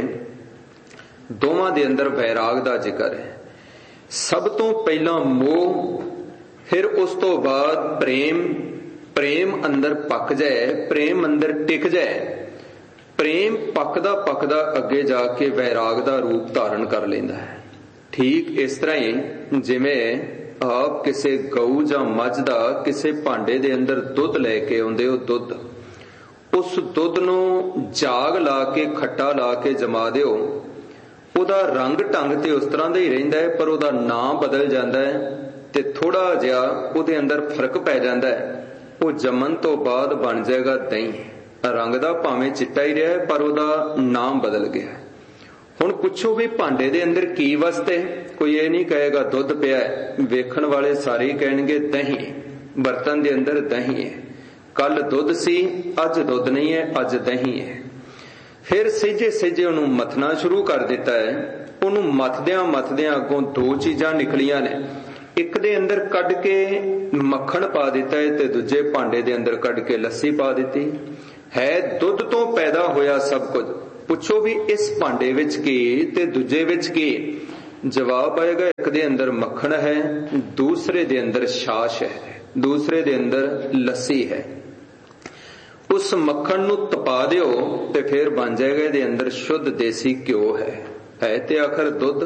दोवां दे अंदर वैराग दा जिक्र है। सब तो पहला मोह, फिर उस तो बाद प्रेम। प्रेम अंदर पक जाए, प्रेम अंदर टिक जाए, प्रेम पकदा पकदा अगे जाके वैराग दा रूप धारण कर लेंदा है। ठीक इस तरह ही जिवें आप किसी गऊ जां मझ दा किसी भांडे दे अंदर दुध लैके आउंदे हो, दुध, उस दुध नूं जाग ला के खट्टा ला के जमा दिओ, उहदा रंग ढंग ते उस तरह दा ही रहिंदा है, पर उहदा नाम बदल जांदा है ते थोड़ा जिहा उहदे अंदर फर्क पै जांदा है। वो जमन तो बाद बन जाएगा दही, रंग दा भावें चिट्टा ही रहा पर उहदा नाम बदल गया। हुण पुछो भी भांडे दे अंदर की वसते, कोई ये नहीं कहेगा दुध पिया है, वेखण वाले सारे ही कहणगे दही, बर्तन दे अंदर दही है। कल दुध सी, अज दुध नहीं है, अज दही है। फिर सहेजे सहेजे उन्होंने मथना शुरू कर दिता है। उन्होंने मथद्या मथद्या अगों दो चीज़ां निकलियां ने। एक दे अंदर कढ़ के मक्खण पा दिता है ते दूजे भांडे दे अंदर कढ़ के लस्सी पा दी है। दुध तो पैदा होया सब कुछ, पुछो भी इस भांडे विच की ते दूजे विच की? जवाब आएगा एक दे अंदर मक्खण है, दूसरे दे अंदर छाछ है, दूसरे दे अंदर लस्सी है। उस मक्खण नू तपा दिओ ते फिर बन जाएगा दे अंदर शुद्ध देसी घ्यो है, है ते आखिर दुध।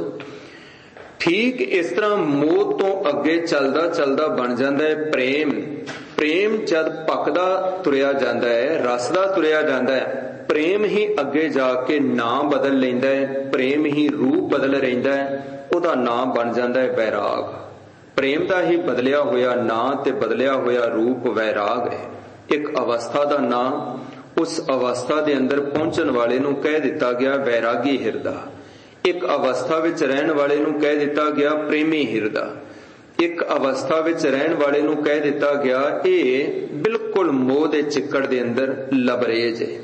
ठीक इस तरह मोह तो अगे चलदा चलदा बन जाता है प्रेम। प्रेम जद पकदा तुरिया जाता है, रसदा तुरिया जाता है, प्रेम ही अगे जाके नाम बदल लेंदा है, प्रेम ही रूप बदल रहिंदा है, उहदा नाम बन जाता है वैराग। प्रेम दा ही बदलिया होया नाम ते बदलिया होया रूप वैराग है। एक अवस्था दा नाम उस अवस्था दे अंदर पहुंचण वाले नू कह दिता गया वैरागी हिरदा। एक अवस्था विच रहन वाले नू कह दिता गया प्रेमी हिरदा। एक अवस्था विच रहन वाले नू कह दिता गया ये बिल्कुल मोह दे चिक्कड़ दे अंदर लबरेज है।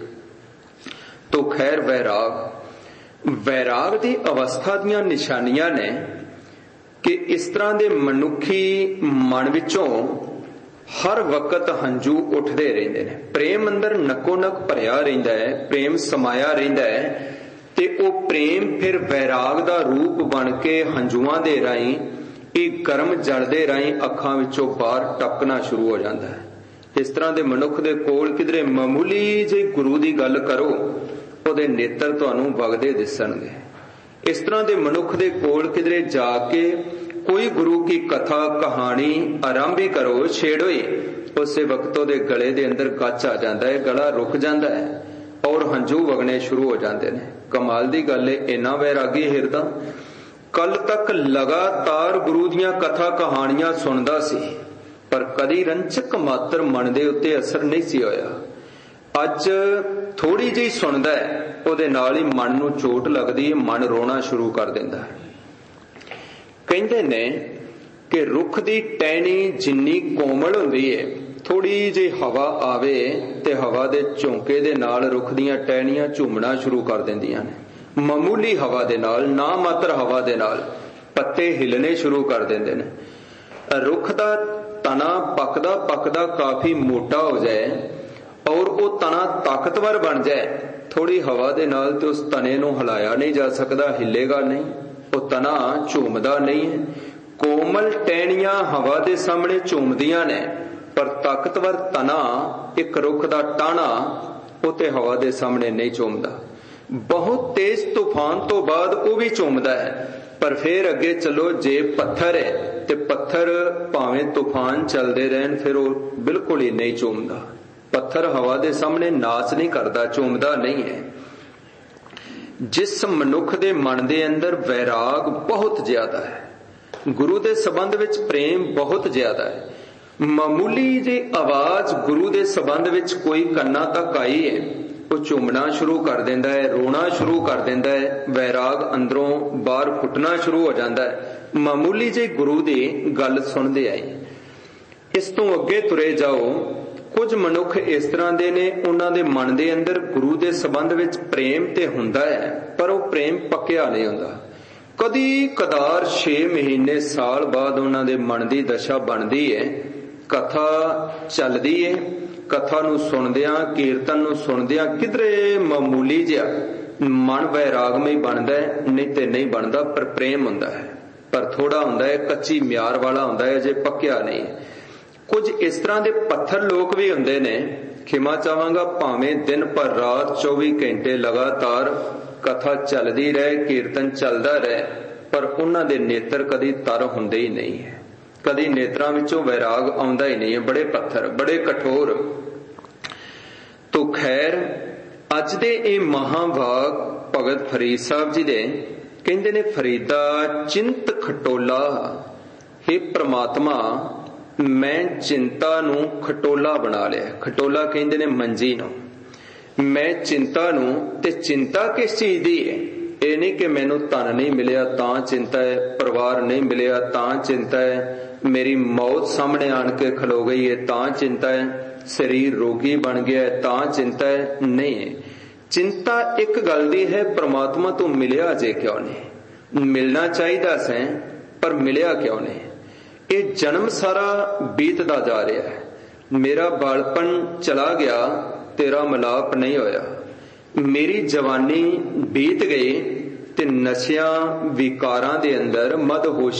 तो खैर वैराग वैराग दी अवस्था दियां निशानियां ने कि इस तरह दे मनुखी मन विचों हर वक्त हंजू उठते रहते हैं। प्रेम अंदर नको नक भरिया रहिंदा है, प्रेम समाया रहिंदा है ते ओ प्रेम फिर वैराग दा रूप बन के हंजुआं दे राहीं एक गर्म जल दे राहीं अखां विचों बाहर टपकना शुरू हो जाता है। इस तरह दे मनुख दे कोल किधरे मामूली जी गुरु दी गल करो उहदे नेत्र तुहानूं वगदे दिसणगे। इस तरह दे मनुख दे कोल किधरे जाके कोई गुरु की कथा कहानी आरंभ ही करो, छेड़ो ही, उस वक्त दे गले दे अंदर गच आ जाता है, गला रुक जाता है और हंजू वगने शुरू हो जाते हैं। कमाल दी गल है, इन्ना वैरागी हिरदा कल तक लगातार गुरु दियां कथा कहानियां सुनदा सी पर कदी रंचक मात्र मन दे उत्ते असर नहीं सी होया। अज थोड़ी जी सुनदा है उहदे नाल ही मन नूं चोट लगदी है, मन रोना शुरू कर दिंदा है। कहते ने कि रुख दी टहनी जिन्नी कोमल हुंदी है, थोड़ी जी हवा आवे ते हवा दे झोंके दे नाल रुख दियां टहनियां झूमना शुरू कर दिंदियां ने। मामूली हवा दे नाल, ना मात्र हवा दे नाल पत्ते हिलने शुरू कर दिंदे ने। रुख दा तना पकदा पकदा काफी मोटा हो जाए और वो तना ताकतवर बन जाए, थोड़ी हवा दे नाल ते उस तने नूं हिलाया नहीं जा सकदा, हिलेगा नहीं, वो तना झूमदा नहीं है। कोमल टहनियां हवा दे सामने झूमदियां ने पर ताकतवर तना एक रुख दा टाणा उते हवा दे सामने नहीं झूमदा। बहुत तेज तूफान तो बाद वो भी झूमदा है पर फिर अगे चलो जे पत्थर है ते पत्थर भावें तूफान चलते रहन फिर वो बिल्कुल ही नहीं झूमदा। पत्थर हवा दे सामने नाच नहीं करता, झूमदा नहीं है। जिस मनुख दे मन दे अंदर वैराग बहुत ज्यादा है, गुरु दे संबंध विच प्रेम बहुत ज्यादा है, मामूली जी आवाज गुरु दे संबंध विच कोई कन्ना तक आई है वो झूमना शुरू कर देंदा है, रोना शुरू कर देंदा है, वैराग अंदरों बाहर फुटना शुरू हो जाता है। मामूली जी गुरु दी गल सुनदे आई। इस तो अगे तुरे जाओ, कुछ मनुख इस तरह दे ने उन्हां दे मन दे अंदर गुरु दे संबंध विच प्रेम ते हुंदा है पर वो प्रेम पक्या नहीं हुंदा। कदी कदार छे महीने साल बाद उन्हां दे मन दी दशा बनदी है, कथा चलदी है, कथा नूं सुनदियां कीर्तन नूं सुनदियां किधरे मामूली जिहा मन वैरागमई बनदा है, नहीं ते नहीं बनदा पर प्रेम हुंदा है, पर थोड़ा हुंदा है, कच्ची म्यार वाला हुंदा है, अजे पक्या नहीं। कुछ इस तरह दे पत्थर लोग भी हुंदे ने, खिमा चाहांगा भावें दिन पर रात चौबी घंटे लगातार कथा चलदी रहे, कीर्तन चलदा रहे पर उन्हां दे नेत्र कदी तर हुंदे ही नहीं है, कदी नेत्रां विचों वैराग आउंदा ही नहीं है। बड़े पत्थर, बड़े कठोर। तो खैर अज दे ये महाभाग भगत फरीद साहब जी दे कहंदे ने, फरीदा चिंत खटोला, हे परमात्मा मैं चिंता नू खटोला बना लिया। खटोला कहंदे ने मंजी नू। मैं चिंता नू, ते चिंता किस चीज दी है? ये नहीं कि मैनू धन नहीं मिलिया तां चिंता है, परिवार नहीं मिलिया तां चिंता है, मेरी मौत सामने आन के खलो गई है तां चिंता है, शरीर रोगी बन गया है तां चिंता है, नहीं है। ਚਿੰਤਾ ਇੱਕ ਗੱਲ ਦੀ ਹੈ, ਪ੍ਰਮਾਤਮਾ ਤੋਂ ਮਿਲਿਆ ਜੇ ਕਿਉਂ ਨਹੀਂ। ਮਿਲਣਾ ਚਾਹੀਦਾ ਸੈਂ ਪਰ ਮਿਲਿਆ ਕਿਉਂ ਨਹੀਂ। ਇਹ ਜਨਮ ਸਾਰਾ ਬੀਤਦਾ ਜਾ ਰਿਹਾ ਹੈ। ਮੇਰਾ ਬਾਲਪਨ ਚਲਾ ਗਿਆ, ਤੇਰਾ ਮਿਲਾਪ ਨਹੀਂ ਹੋਇਆ। ਮੇਰੀ ਜਵਾਨੀ ਬੀਤ ਗਈ ਤੇ ਨਸ਼ਿਆਂ ਵਿਕਾਰਾਂ ਦੇ ਅੰਦਰ ਮਦਹੋਸ਼ੀ